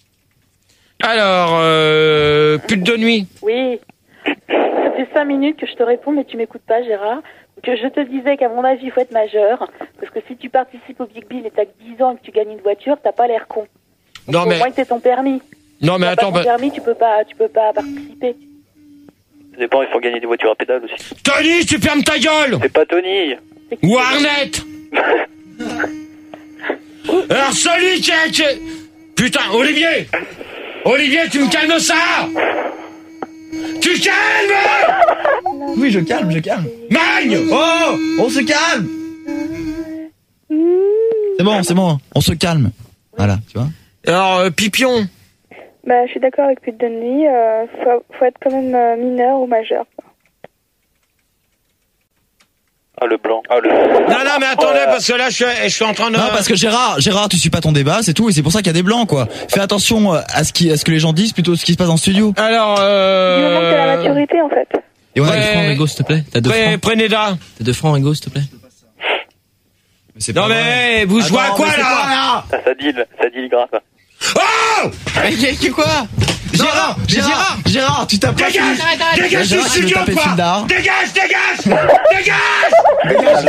Alors, euh, pute de nuit. Oui. Ça fait cinq minutes que je te réponds, mais tu m'écoutes pas, Gérard. Que je te disais qu'à mon avis, il faut être majeur. Parce que si tu participes au Big Bill et t'as que dix ans et que tu gagnes une voiture, t'as pas l'air con. Donc, Non au mais, moins que t'aies ton permis. non mais Si t'as attends, pas ton bah- permis, tu peux pas, tu peux pas participer. Ça dépend, il faut gagner des voitures à pédales aussi. Tony, tu fermes ta gueule! C'est pas Tony. Ou Arnett. Alors celui qui a... qui est- Putain, Olivier. Olivier, tu me calmes ça. Tu calmes. Oui, je calme, je calme. Magne. Oh, on se calme. C'est bon, c'est bon, on se calme. Voilà, tu vois. Alors, euh, Pipion. Bah, je suis d'accord avec Pute de nuit. Euh, faut, faut être quand même euh, mineur ou majeur. Ah, le blanc. Ah, le... Non, non, mais attendez, parce que là, je suis, je suis en train de... Non, parce que Gérard, Gérard, tu suis pas ton débat, c'est tout, et c'est pour ça qu'il y a des blancs, quoi. Fais attention euh, à ce qui, à ce que les gens disent plutôt ce qui se passe en studio. Alors, Du moment que t'as la euh... maturité, en fait. Et on a Ouais. deux francs, Rigo, s'il te plaît. T'as deux Pré- francs. Prénéda. T'as deux francs, Rigo, s'il te plaît. Mais c'est Non, pas vrai. mais vous jouez à Attends, quoi, mais c'est là? là Ah, ça deal, ça deal grave. Oh. Mais qu'est-ce quoi? Gérard, Gérard, Gérard, tu t'as pas Dégage. fini. Dégage du Gérard, tu veux studio, taper quoi. Fildar. Dégage, dégage. Dégage.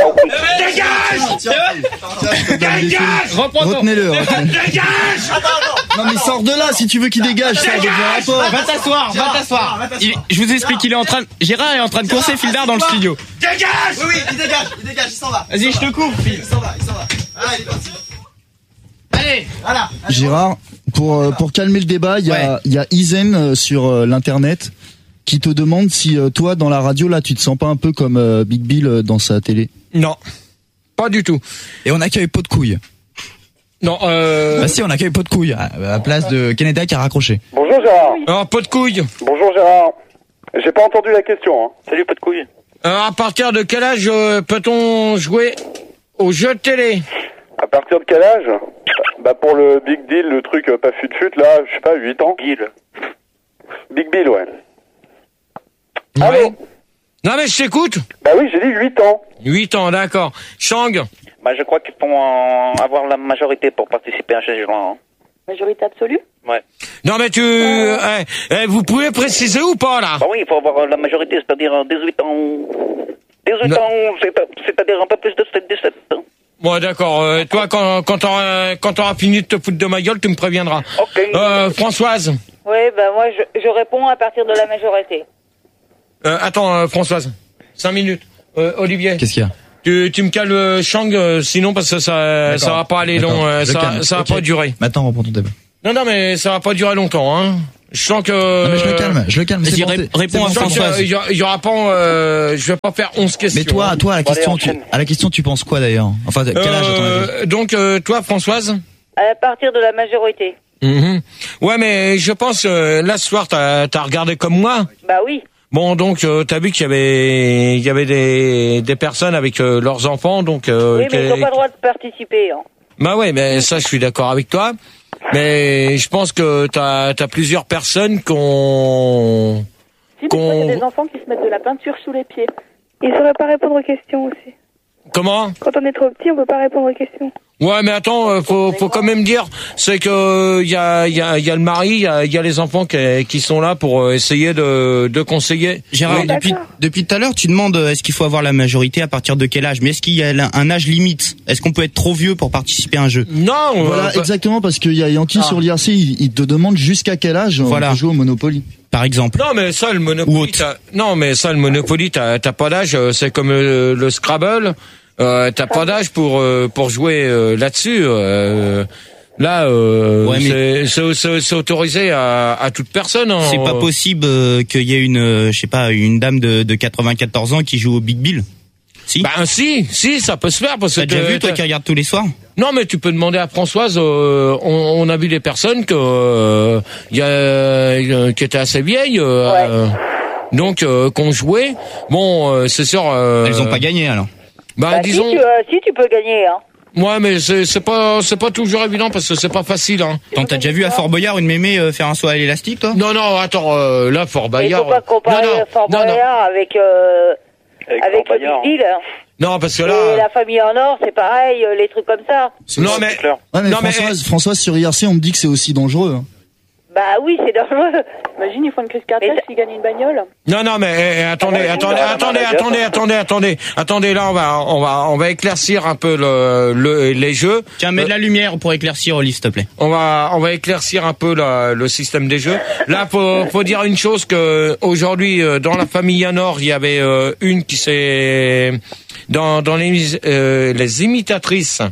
Dégage. Dégage. Retenez-le. retenez-le. Dégage. Non mais sors de là si tu veux qu'il dégage, ça devient rapport. Va t'asseoir, va t'asseoir. Il- Je vous explique, il est en train de... Gérard est en train de courser Fildar dans le studio. Dégage. Oui, oui, il dégage, il dégage, il s'en va. Vas-y, je te coupe, Phil. Il s'en va, il s'en va. Allez, il est parti. Allez. Voilà. Gérard, pour euh, pour calmer le débat, il y a il y a Izen euh, sur euh, l'internet qui te demande si euh, toi dans la radio là tu te sens pas un peu comme euh, Big Bill euh, dans sa télé. Non, pas du tout. Et on accueille Pot de couille. Non, euh... Bah si, on accueille Pot de couille à la place de Canada qui a raccroché. Bonjour Gérard. Alors, pas de couilles. Bonjour Gérard. J'ai pas entendu la question. Hein. Salut, pas de couilles. Alors, à partir de quel âge euh, peut-on jouer aux jeux de télé? À partir de quel âge? Bah pour le Big Deal, le truc euh, pas fut-fut, là, je sais pas, huit ans. Bill. Big Bill, ouais. Ouais. Allô? Non, mais je t'écoute. Bah oui, j'ai dit huit ans. huit ans, d'accord. Shang. Bah, je crois qu'il faut en avoir la majorité pour participer à un jeu. Hein. Majorité absolue. Ouais. Non, mais tu... euh, eh, eh, vous pouvez préciser ou pas, là? Bah oui, il faut avoir la majorité, c'est-à-dire dix-huit ans. dix-huit Non. ans, c'est- c'est-à-dire un peu plus de dix-sept ans. Bon, d'accord. Euh, toi, quand, quand t'auras, quand t'auras fini de te foutre de ma gueule, tu me préviendras. Ok. Euh, Françoise. Oui, ben moi je, je réponds à partir de la majorité. Euh, attends, euh, Françoise. cinq minutes. Euh, Olivier. Qu'est-ce qu'il y a? Tu, tu me cales le Shang, euh, sinon parce que ça, ça va pas aller long, euh, ça, ça va okay. pas durer. Maintenant, reprends ton débat. Non, non, mais ça va pas durer longtemps, hein. Je sens que. Non, mais je le calme, je le calme. Vas-y, bon, ré- réponds à Françoise. Il y, y aura pas, euh, je vais pas faire onze questions. Mais toi, toi, à la Bon, question, allez, tu, à la question, tu penses quoi d'ailleurs? Enfin, quel âge à ton avis? euh, Donc, euh, toi, Françoise? À partir de la majorité. Mm-hmm. Ouais, mais je pense, euh, là, ce soir, t'as, t'as regardé comme moi? Bah oui. Bon, donc, euh, t'as vu qu'il y avait, il y avait des, des personnes avec euh, leurs enfants, donc. Euh, Oui, mais ils qui- n'ont pas le droit de participer. Hein. Bah ouais, mais ça, je suis d'accord avec toi. Mais je pense que t'as, t'as plusieurs personnes qu'on. Si, mais qu'on. il y a des enfants qui se mettent de la peinture sous les pieds. Ils ne sauraient pas répondre aux questions aussi. Comment? Quand on est trop petit, on peut pas répondre aux questions. Ouais, mais attends, euh, faut, faut quand même dire, c'est que il y a, il y a, il y a le mari, il y a, il y a les enfants qui, qui sont là pour euh, essayer de, de conseiller. Gérard, Oui, depuis, d'accord. depuis tout à l'heure, tu demandes euh, est-ce qu'il faut avoir la majorité à partir de quel âge? Mais est-ce qu'il y a un- un âge limite? Est-ce qu'on peut être trop vieux pour participer à un jeu? Non, euh, Voilà, bah- exactement, parce qu'il y a Yankee Ah. sur l'I R C, il, il te demande jusqu'à quel âge Voilà. on peut jouer au Monopoly. Par exemple. Non, mais ça, le Ou Monopoly, autre. t'as- non, mais ça, le Monopoly, t'as, t'as pas d'âge, euh, c'est comme le, le Scrabble, euh, t'as pas d'âge pour, euh, pour jouer euh, là-dessus, euh, là, euh, Ouais, mais- c'est, c'est, c'est, c'est autorisé à, à toute personne. Hein. C'est pas possible euh, qu'il y ait une, euh, je sais pas, une dame de, de quatre-vingt-quatorze ans qui joue au Big Bill. Si. Bah, si, si, ça peut se faire, parce que T'as déjà t'as- vu, toi, t'as- qui regarde tous les soirs? Non, mais tu peux demander à Françoise. Euh, on, on a vu des personnes que euh, y a, euh, qui étaient assez vieilles, euh, Ouais. euh, donc euh, qu'on jouait. Bon, euh, c'est sûr. Euh, Elles ont pas gagné, alors. Bah, Bah, disons. si, tu, euh, si, tu peux gagner. Hein. Ouais, mais c'est, c'est pas, c'est pas toujours évident parce que c'est pas facile. Hein. Attends, t'as déjà vu à Fort Boyard une mémé euh, faire un saut à l'élastique, toi? Non, non, attends, euh, là, Fort Il Bayard. faut pas comparer non, non, Fort non, non. Boyard avec, euh, Avec, avec Fort le Bayard. Big Deal. Hein. Non, parce que Et là. la famille en or, c'est pareil, euh, les trucs comme ça. Non, mais. clair. Ouais, mais Non, mais- Françoise, Françoise sur I R C, on me dit que c'est aussi dangereux. hein. Bah oui, c'est dangereux. Imagine, ils font une crise cardiaque Mais- s'ils gagnent une bagnole. Non, non, mais eh, eh, attendez, Ah, attendez, c'est attendez, un attendez, magasin. attendez, attendez, attendez. Là, on va, on va, on va éclaircir un peu le, le les jeux. Tiens, mets de la lumière pour éclaircir, Oli, s'il te plaît. On va, on va éclaircir un peu la- le système des jeux. Là, faut, faut dire une chose que aujourd'hui, euh, dans la famille Nord, il y avait euh, une qui s'est dans dans les euh, les imitatrices.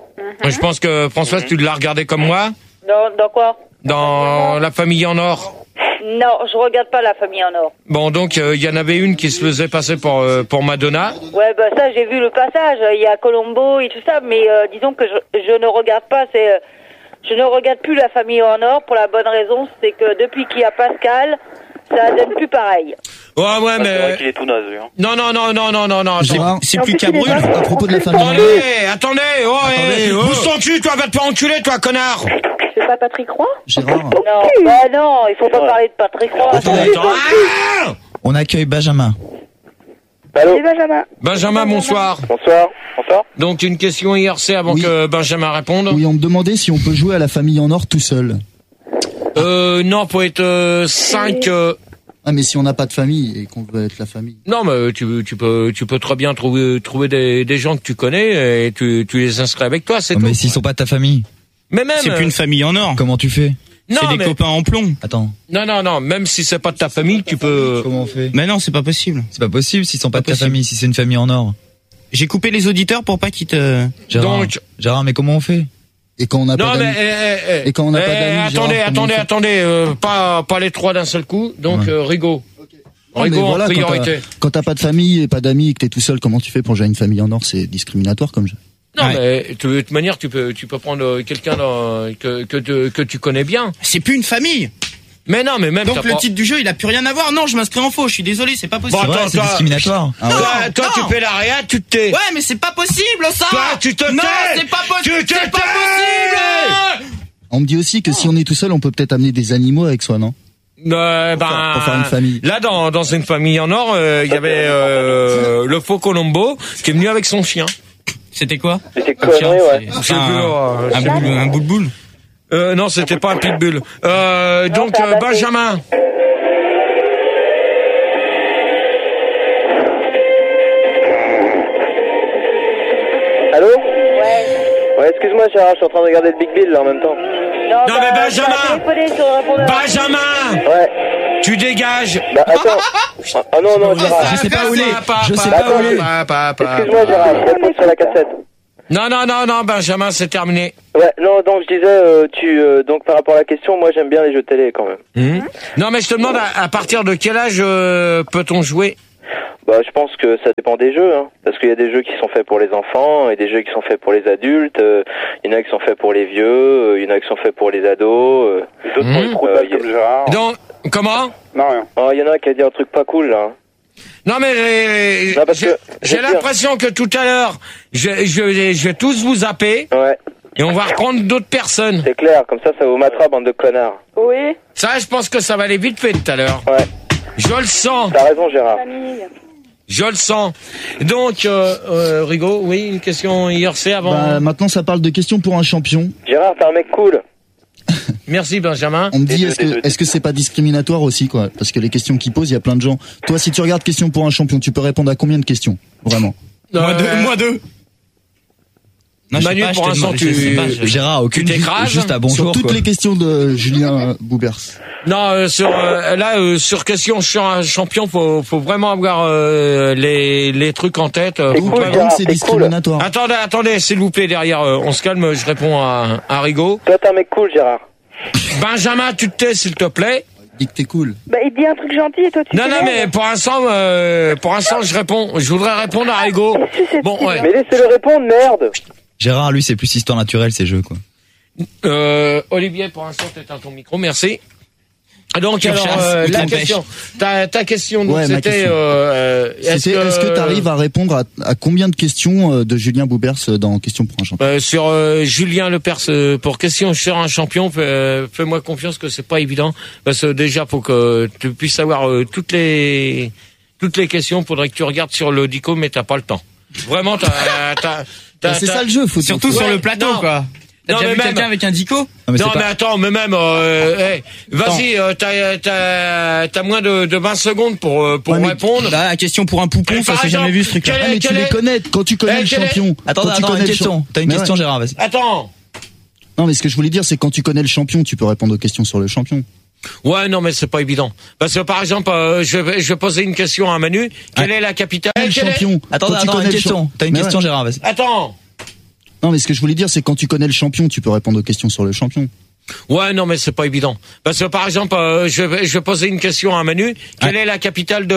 Je pense que Françoise, tu l'as regardé comme moi Dans, dans quoi? dans la famille en or. Non, je regarde pas la famille en or. Bon, donc euh, il y en avait une qui se faisait passer pour euh, pour Madonna. Ouais, bah ça, j'ai vu le passage. Il y a Colombo et tout ça, mais euh, disons que je, je ne regarde pas. C'est, euh, je ne regarde plus la famille en or pour la bonne raison, c'est que depuis qu'il y a Pascal, ça donne plus pareil. Ouais, ouais, Ouais, c'est vrai mais qu'il est tout naze, lui. Hein. non, non, non, non, non, non, non. Gérard, C'est En plus plus, qu'à il est brûle. pas- à propos de la famille en or, Attendez, attendez, oh, Attendez, eh, oh. bouge ton cul, toi, va te faire enculer, toi, connard. C'est pas Patrick Roy? Gérard, Non, bah non, il faut pas Ouais. parler de Patrick Roy. Attendez. Attends, ah On accueille Benjamin. Allô Et Benjamin. Benjamin, bonsoir. Bonsoir. Bonsoir. Donc une question I R C avant Oui. que Benjamin réponde. oui, on me demandait si on peut jouer à la famille en or tout seul. Euh, non, faut être euh, cinq. euh, Ah, mais si on n'a pas de famille et qu'on veut être la famille. Non, mais tu, tu peux, tu peux très bien trouver, trouver des, des gens que tu connais et tu, tu les inscris avec toi, c'est Oh, tout. mais s'ils sont pas de ta famille, Mais même. C'est plus une famille en or. comment tu fais? Non, C'est des mais- copains en plomb. Attends, Non, non, non. Même si c'est pas de ta famille, tu peux. Comment on fait? Mais non, c'est pas possible. c'est pas possible s'ils sont pas, Pas de ta possible. famille, si c'est une famille en or. J'ai coupé les auditeurs pour pas qu'ils te... Gérard, Donc- Gérard, mais comment on fait? Et quand on n'a Non, pas mais d'amis. eh, eh, eh. Et quand on n'a pas Eh, d'amis, Gérard, attendez, comment on attendez, fait attendez. euh, pas, pas les trois d'un seul coup. Donc Ouais. euh, Rigaud. Non, mais Rigaud en voilà, quand priorité. t'as- quand t'as pas de famille et pas d'amis et que t'es tout seul, comment tu fais pour jouer à une famille en or? C'est discriminatoire comme jeu. Non, Ouais. mais tu- de toute manière, tu peux, tu peux prendre euh, quelqu'un dans- que que, te- que tu connais bien. C'est plus une famille. Mais non, mais même. Donc t'as le pas- titre du jeu, il a plus rien à voir. Non, je m'inscris en faux. Je suis désolé, c'est pas possible. Bon, Ouais, attends, c'est toi- discriminatoire. Ah ouais. Toi, Non, toi, non. tu fais la réa, tu te tais. Ouais, mais c'est pas possible, ça. Toi, tu te Non, tais. c'est pas possible. Tu te C'est pas tais. possible. On me dit aussi que si on est tout seul, on peut peut-être amener des animaux avec soi, non? Euh, ben, faire- pour faire une famille. Là, dans, dans une famille en or, euh, il y avait euh, le faux Colombo qui est venu avec son chien. C'était quoi? C'était Un chien, connerie, ouais. c'est- Je sais enfin, plus, euh, un boule, un boule boule. Euh, non, c'était pas un pitbull. Euh, donc, c'est un euh, bateau. Benjamin. Allô Ouais. Ouais, excuse-moi, Gérard, je suis en train de regarder le Big Bill là en même temps. Non, Non, mais Benjamin Benjamin Ouais. Tu dégages Bah attends. Ah non, non, Gérard. Je sais pas où il est. Je sais Bah, pas où il est. Excuse-moi, Gérard, je réponds sur la cassette. Non, non, non, non, Benjamin, c'est terminé. Ouais, non, donc je disais, euh, tu, euh, donc par rapport à la question, moi j'aime bien les jeux télé quand même. Mmh. Non, mais je te demande, à, à partir de quel âge euh, peut-on jouer? Bah, je pense que ça dépend des jeux, hein, parce qu'il y a des jeux qui sont faits pour les enfants et des jeux qui sont faits pour les adultes. Euh, il y en a qui sont faits pour les vieux, euh, il y en a qui sont faits pour les ados. Euh, et d'autres Mmh. pour les troubles comme Gérard. Donc, comment? Non, rien. Oh, il y en a qui a dit un truc pas cool là. Non, mais euh, Non, parce j'ai, que- j'ai je veux l'impression que tout à l'heure, je, je, je vais tous vous zapper. Ouais. Et on va reprendre d'autres personnes. C'est clair, comme ça, ça vous matera, bande de connards. Oui. Ça, je pense que ça va aller vite fait tout à l'heure. Ouais. Je le sens. T'as raison, Gérard. Je le sens. Donc, euh, euh, Rigaud, oui, une question I R C avant. Bah, maintenant, ça parle de questions pour un champion. Gérard, t'es un mec cool. Merci, Benjamin. On me dit, est-ce que, est-ce que c'est pas discriminatoire aussi, quoi? Parce que les questions qu'ils posent, il y a plein de gens. Toi, si tu regardes questions pour un champion, tu peux répondre à combien de questions? Vraiment? Moi deux. Moi deux. Non, je sais Manu, pas, je pour te l'instant, demande, je sais tu, pas, je- Gérard, aucune. tu t'écrases. Juste à bonjour. Sur toutes quoi. les questions de Julien Boubers. Non, euh, sur euh, là, euh, sur question sur un champion, faut, faut vraiment avoir euh, les, les trucs en tête. euh, C'est faut cool, pas- Gérard, Donc, c'est c'est discriminatoire. Attendez, attendez, s'il vous plaît, derrière, euh, on se calme, je réponds à, à Rigaud. Toi, t'es un mec cool, Gérard. Benjamin, tu te tais, s'il te plaît. Dis que t'es cool. Bah, il dit un truc gentil et toi tu Non, non, t'énerves. mais pour l'instant, euh, pour l'instant, je réponds. Je voudrais répondre à Rigaud. Bon, ouais. Mais laissez-le répondre, merde. Gérard, lui, c'est plus histoire naturelle, ces jeux, quoi. Euh, Olivier, pour l'instant, t'éteins ton micro, merci. Donc, Tu alors, rechasses euh, ou la t'empêches. question, ta, ta question, donc, Ouais, ma c'était, question. euh, est-ce C'était, que, est-ce que t'arrives à répondre à, à combien de questions euh, de Julien Boubers euh, dans Questions pour un champion? Euh, sur euh, Julien Lepers, euh, pour question sur un champion, fais, euh, fais-moi confiance que c'est pas évident, parce que déjà faut que tu puisses savoir euh, toutes les toutes les questions. Faudrait que tu regardes sur le dico, mais t'as pas le temps. Vraiment, t'as, t'as, t'as, Bah, c'est t'as- ça le jeu, faut Surtout Ouais, sur le plateau, non. quoi. T'as Non, déjà mais vu même- quelqu'un avec un dico? Non, mais non c'est mais pas- attends, mais même, euh, hey, vas-y, euh, t'as, t'as, t'as moins de, de vingt secondes pour euh, pour Ouais, mais- répondre. Bah, la question pour un poupon, Eh, ça par c'est jamais exemple, vu ce truc-là. quel Ah, est- mais tu quel les est- connais quand tu connais Eh, le quel est- champion. Attends, Quand tu attends, connais une le question. champ- T'as une Mais question, ouais. Gérard, vas-y. Attends. Non, mais ce que je voulais dire, c'est quand tu connais le champion, tu peux répondre aux questions sur le champion. Ouais, non, mais c'est pas évident. Parce que par exemple, euh, je vais je vais poser une question à Manu. Quelle est la capitale? Le Quelle est- champion. Attends, Quand tu attends, connais une le question. champ- T'as une Mais question, ouais. Gérard, vas-y. Attends. Non, mais ce que je voulais dire, c'est quand tu connais le champion, tu peux répondre aux questions sur le champion. Ouais, non, mais c'est pas évident. Parce que par exemple, euh, je vais je vais poser une question à Manu. Quelle est la capitale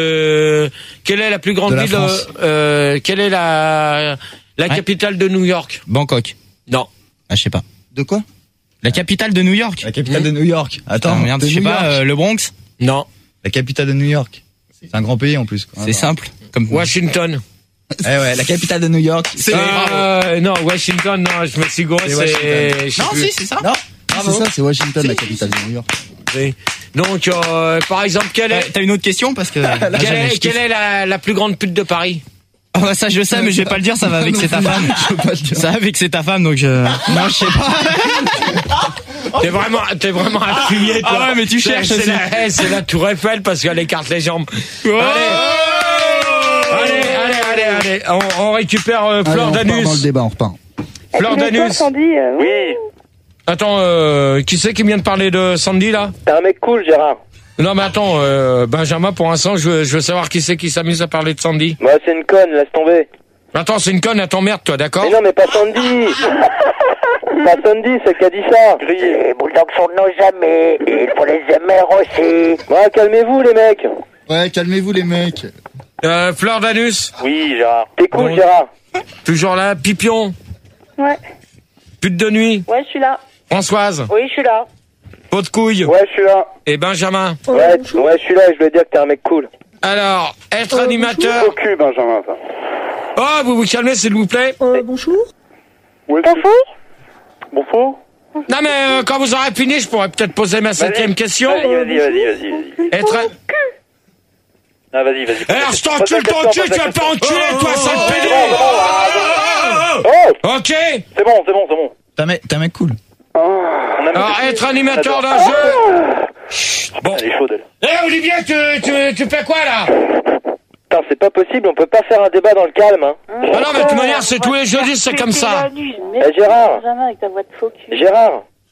de Quelle est la plus grande De la ville France. euh, Quelle est la la Ouais. capitale de New York? Bangkok. Non. Ah, je sais pas. De quoi? La capitale de New York. La capitale de New York. Attends, Attends, merde, de je sais New pas, York. euh, le Bronx. Non. La capitale de New York. C'est un grand pays en plus. quoi. C'est simple. Comme Washington. Eh ouais, la capitale de New York. C'est- Euh, non, Washington. Non, je me suis gouré. C'est C'est. Washington. je sais Non, plus. si, c'est ça. Non. C'est ça, c'est Washington, la capitale de New York. Oui. Donc, euh, par exemple, quelle Euh, est T'as une autre question parce que. là, quelle jamais, est, je kiffe. quelle est la, la plus grande pute de Paris? Ah bah ça je le sais mais je vais pas le dire, ça va vexer ta femme. Ça va vexer ta femme donc je. Non je sais pas. T'es vraiment, t'es vraiment un fumier, toi. Ah ouais mais tu C'est- cherches c'est aussi. la, c'est la Tour Eiffel parce qu'elle écarte les jambes. Allez, allez, allez, allez, allez. On, on récupère euh, Allez, Fleur on repart dans le d'Anus. débat, on repart. Fleur Et puis, toi, d'Anus. Sandy, euh, Oui. Attends, euh, qui c'est qui vient de parler de Sandy là? T'es un mec cool, Gérard. Non mais attends, euh, Benjamin, pour l'instant, je veux, je veux savoir qui c'est qui s'amuse à parler de Sandy. Moi, c'est une conne, laisse tomber. Attends, c'est une conne, elle t'emmerde, toi, d'accord? Mais non, mais pas Sandy. Pas Sandy, c'est qui a dit ça. Les bulldogs sont de nos amis, il faut les aimer aussi. Ouais, calmez-vous, les mecs. Ouais, calmez-vous les mecs. Euh, Fleur d'Anus. Oui, Gérard. T'es cool, Bon. Gérard. Toujours là, Pipion. Ouais. Pute de nuit. Ouais, je suis là. Françoise. Oui, je suis là. Pot de couille. Ouais, je suis là. Et Benjamin. Ouais, ouais, je suis là et je voulais dire que t'es un mec cool. Alors, être animateur. Au cul, Benjamin, ça. Oh, vous vous calmez, s'il vous plaît. Euh, bonjour. Oui, Bonjour. bonjour. Non, mais euh, quand vous aurez fini, je pourrais peut-être poser ma septième question. Vas-y, vas-y, vas-y, vas-y, vas-y. Être. Ah, vas-y, vas-y. Alors, je t'encule ton cul, tu vas pas enculer, toi, sale pédé. Oh, Ok. C'est bon, c'est bon, c'est bon. T'es un mec, t'es un mec cool. On a Alors, être animateur d'un jeu. Bon. Elle est chaude, elle. Eh, Olivier, tu, tu, tu fais quoi, là? putain, c'est pas possible, on peut pas faire un débat dans le calme, hein. Ah non, mais de toute manière, c'est tous les jeudis, c'est comme ça. Eh, Gérard. Benjamin avec ta voix de faux cul. Gérard.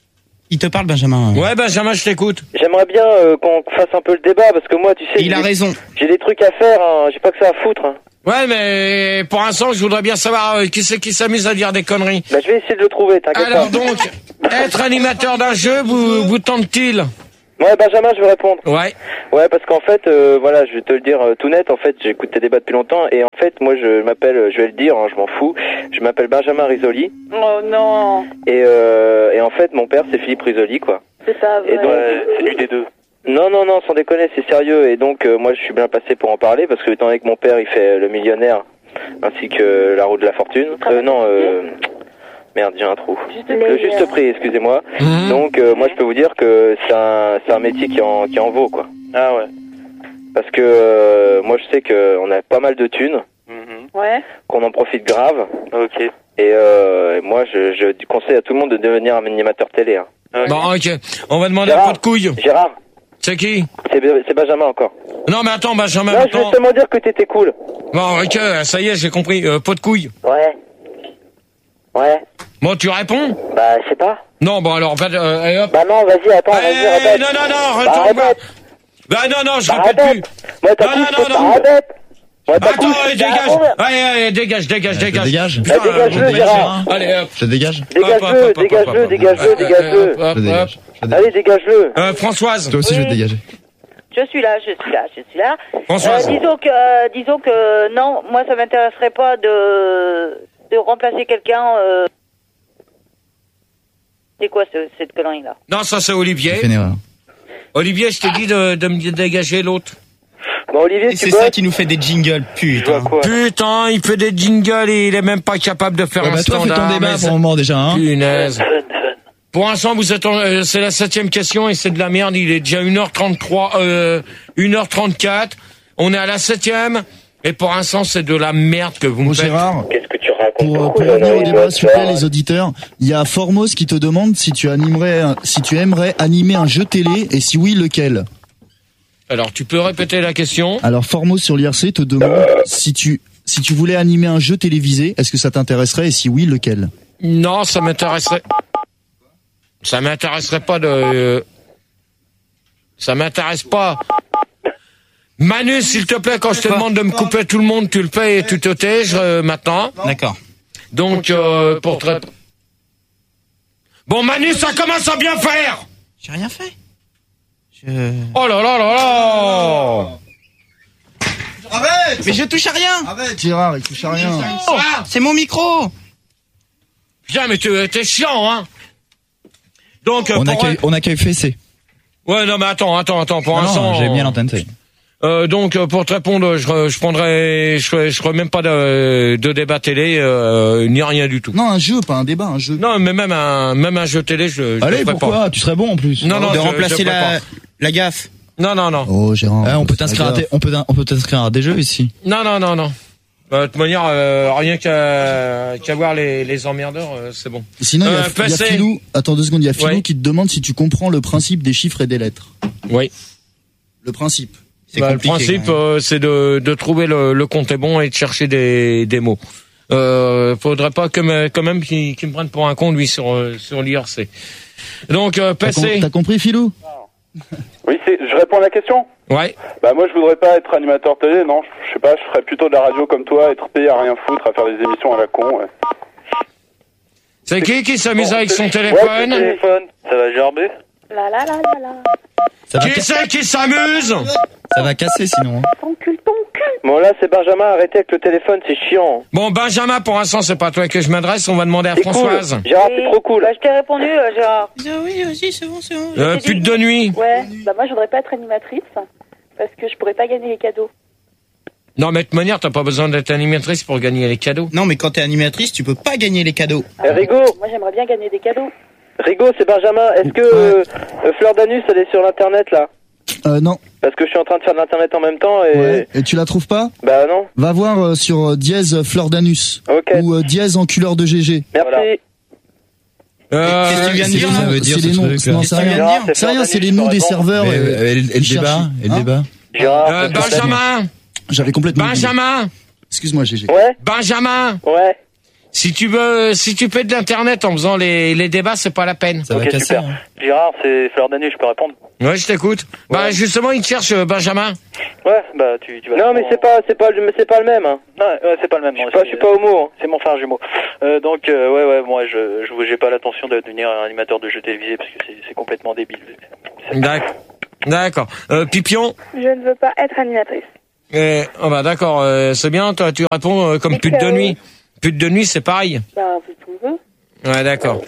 Il te parle, Benjamin. Ouais, Benjamin, je t'écoute. J'aimerais bien euh, qu'on fasse un peu le débat, parce que moi, tu sais... Il a j'ai- raison. J'ai des trucs à faire, hein. J'ai pas que ça à foutre. Hein. Ouais, mais pour l'instant, je voudrais bien savoir euh, qui c'est qui s'amuse à dire des conneries. Bah, je vais essayer de le trouver, t'inquiète pas. Alors donc, être animateur d'un jeu, vous, vous tente-t-il? Ouais, Benjamin, je vais répondre. Ouais. Ouais, parce qu'en fait, euh, voilà, je vais te le dire euh, tout net. En fait, j'écoute tes débats depuis longtemps, et en fait, moi, je m'appelle, je vais le dire, hein, je m'en fous. Je m'appelle Benjamin Risoli, Oh non. et euh, et en fait, mon père, c'est Philippe Risoli, quoi. C'est ça, Et vrai. donc, c'est lui des deux. Non, non, non, sans déconner, c'est sérieux. Et donc, euh, moi, je suis bien passé pour en parler, parce que étant donné que mon père, il fait Le Millionnaire, ainsi que La Roue de la Fortune. Euh, non, euh... Merde, j'ai un trou. Le Juste Prix, excusez-moi. Mmh. Donc, euh, moi, je peux vous dire que c'est un, c'est un métier qui en, qui en vaut, quoi. Ah ouais. Parce que euh, moi, je sais qu'on a pas mal de thunes, Ouais. qu'on en profite grave. Ok. Et, euh, et moi, je, je conseille à tout le monde de devenir un animateur télé. Hein. Bon, ok. On va demander Gérard, un pot de couille. Gérard. C'est qui? C'est c'est Benjamin encore. Non, mais attends, Benjamin, Non, je vais attends. seulement dire que t'étais cool. Bon, ok, ça y est, j'ai compris. Euh, pot de couille. Ouais. Ouais. Bon, tu réponds? Bah, je sais pas. Non, bon, alors, va, euh, allez, hop. Bah non, vas-y, attends, Eh, vas-y, répète. non, non, non, Bah, retourne pas. répète. Bah, non, non, je Bah, répète répète. plus. Moi, ta Non, couche, non, c'est non, pas non. répète. Moi, ta Attends, couche, allez, c'est pas dégage. répète. Allez, allez, dégage, dégage, Je dégage. dégage. Putain, Bah, dégage-le, euh, Gérard. Allez, hop. Je dégage. Dégage-le, Hop, hop, hop, dégage-le, hop, hop. dégage-le, Euh, dégage-le. hop, Je hop, dégage. Je dégage. Allez, dégage-le. Euh, Françoise. Toi aussi, je vais te Oui. dégager. Je suis là, je suis là, je suis là. Françoise. Euh, disons que, euh, disons que non, moi ça m'intéresserait pas de de remplacer quelqu'un. Euh... C'est quoi ce, cette connerie là? Non, ça c'est Olivier. J'ai fait une erreur. Olivier, je t'ai dit de, de me dégager l'autre. Bon, Olivier, Et tu c'est bosses. ça qui nous fait des jingles, Tu vois putain. quoi? Putain, il fait des jingles et il est même pas capable de faire Ouais, un bah, toi, fais standard. ton débat mais pour c'est- le moment déjà, hein. Punaise. Pour l'instant, vous êtes en- euh, c'est la septième question et c'est de la merde. Il est déjà une heure trente-trois, euh, une heure trente-quatre. On est à la septième. Et pour l'instant, c'est de la merde que vous me Bon, faites. Gérard, Qu'est-ce que tu racontes? pour, pour Pourquoi revenir j'en ai au une débat, autre, s'il vous plaît, ça les auditeurs, il y a Formos qui te demande si tu animerais, un- si tu aimerais animer un jeu télé et si oui, lequel. Alors, tu peux répéter la question? Alors Formos sur l'I R C te demande si tu si tu voulais animer un jeu télévisé, est-ce que ça t'intéresserait et si oui, lequel. Non, ça m'intéresserait. Ça m'intéresserait pas de. Ça m'intéresse pas. Manu, s'il te plaît, quand je te demande de me couper tout le monde, tu le fais et tu te tais euh, maintenant. D'accord. Donc, euh, pour te... Bon, Manu, ça commence à bien faire. J'ai rien fait. Je... Oh là là là là. Arrête. Mais je touche à rien. Arrête. Gérard, il touche à rien. Oh, C'est mon micro. putain, mais tu- t'es chiant, hein. Donc, euh, On pour- accueille, on accueille Fessé. Ouais, non, mais attends, attends, attends, pour Non, l'instant. non, j'ai bien l'antenne, c'est. Euh, donc euh, pour te répondre, je, re- je prendrai, je ferai, je ferai même pas de, de débat télé, euh, ni rien du tout. Non, un jeu, pas un débat, un jeu. Non, mais même un, même un jeu télé, je, je Allez, le ferai pourquoi pas. Tu serais bon en plus. Non, non, de je- remplacer je le ferai la, pas. la gaffe. Non, non, non, Oh, Gérard. Ah, on peut c'est t'inscrire à, grave. des- on peut, on peut t'inscrire à des jeux ici. non, non, non, non. Euh, de toute manière, euh, rien qu'à qu'à voir les, les emmerdeurs, euh, c'est bon. Sinon, il y a, Euh, il y a passer. Philou. Attends deux secondes, il y a Philou Ouais. qui te demande si tu comprends le principe des chiffres et des lettres. Oui. Le principe. C'est Bah, le compliqué, principe, quand même. euh, c'est de, de trouver le, le compte est bon et de chercher des, des mots. Euh, faudrait pas que me- quand même qu'il qu'il me prenne pour un con lui sur euh, sur l'I R C. Donc euh, T'as com- passer. T'as compris, Philou? Oui, c'est, je réponds à la question. Ouais. Bah moi je voudrais pas être animateur télé, non. Je sais pas, je ferais plutôt de la radio comme toi, être payé à rien foutre, à faire des émissions à la con. Ouais. C'est qui qui s'amuse avec son Ouais, téléphone? le téléphone, ça va gerber. La la la la la. Ça va, Qui ca- c'est qui s'amuse? ça va casser sinon. hein. Ton cul, ton cul. Bon, là, c'est Benjamin, arrêtez avec le téléphone, c'est chiant. Bon, Benjamin, pour l'instant, c'est pas à toi que je m'adresse. On va demander à C'est cool. Françoise. Gérard, c'est trop cool. Bah, je t'ai répondu, euh, Gérard. Oui, aussi, c'est bon, c'est bon. Euh, pute de nuit. Ouais. Bah moi je voudrais pas être animatrice parce que je pourrais pas gagner les cadeaux. Non, mais de toute manière, t'as pas besoin d'être animatrice pour gagner les cadeaux. Non, mais quand t'es animatrice, tu peux pas gagner les cadeaux. Eh, Rigo, Moi j'aimerais bien gagner des cadeaux. Rigo, c'est Benjamin. Est-ce que euh, euh, Fleur d'Anus, elle est sur l'internet là? Euh, non. Parce que je suis en train de faire de l'internet en même temps et. Ouais. Et tu la trouves pas? Bah non. Va voir euh, sur euh, dièse fleur d'anus. Ok. Ou euh, dièse enculeur de G G. Merci. Euh, Qu'est-ce que tu viens de C'est dire, les là noms, Ça veut dire c'est ce les noms. truc, là. Non, Qu'est-ce c'est que tu rien. viens de dire C'est rien, c'est les noms des serveurs. Mais, euh, euh, et, le- et le ils débat, cherchent. et le Hein débat. Gérard, euh, c'est ça. Benjamin. J'avais complètement oublié. Benjamin. Excuse-moi, G G. Ouais, Benjamin. ouais. Si tu veux, si tu fais de l'internet en faisant les, les débats, c'est pas la peine. Ça va Ok, casser. super. Hein. Gérard, c'est Fleur d'année, je peux répondre? Ouais, je t'écoute. Bah justement, il te cherche euh, Benjamin. Ouais, bah tu, tu vas... Non, mais c'est pas, c'est pas, le- c'est pas le même. Hein. Ouais, ouais, c'est pas le même. Je suis pas, je suis pas homo. Hein. C'est mon frère jumeau. Euh, donc, euh, ouais, ouais, moi, je, je, j'ai pas l'intention de devenir un animateur de jeux télévisés parce que c'est, c'est complètement débile. D'accord. D'accord. Euh, Pipion. Je ne veux pas être animatrice. Euh, oh bah d'accord, euh, c'est bien. Toi, tu réponds euh, comme Et pute que, de oui. nuit. Pute de nuit, c'est pareil. Bah, on fait ce qu'on veut. Ouais, d'accord.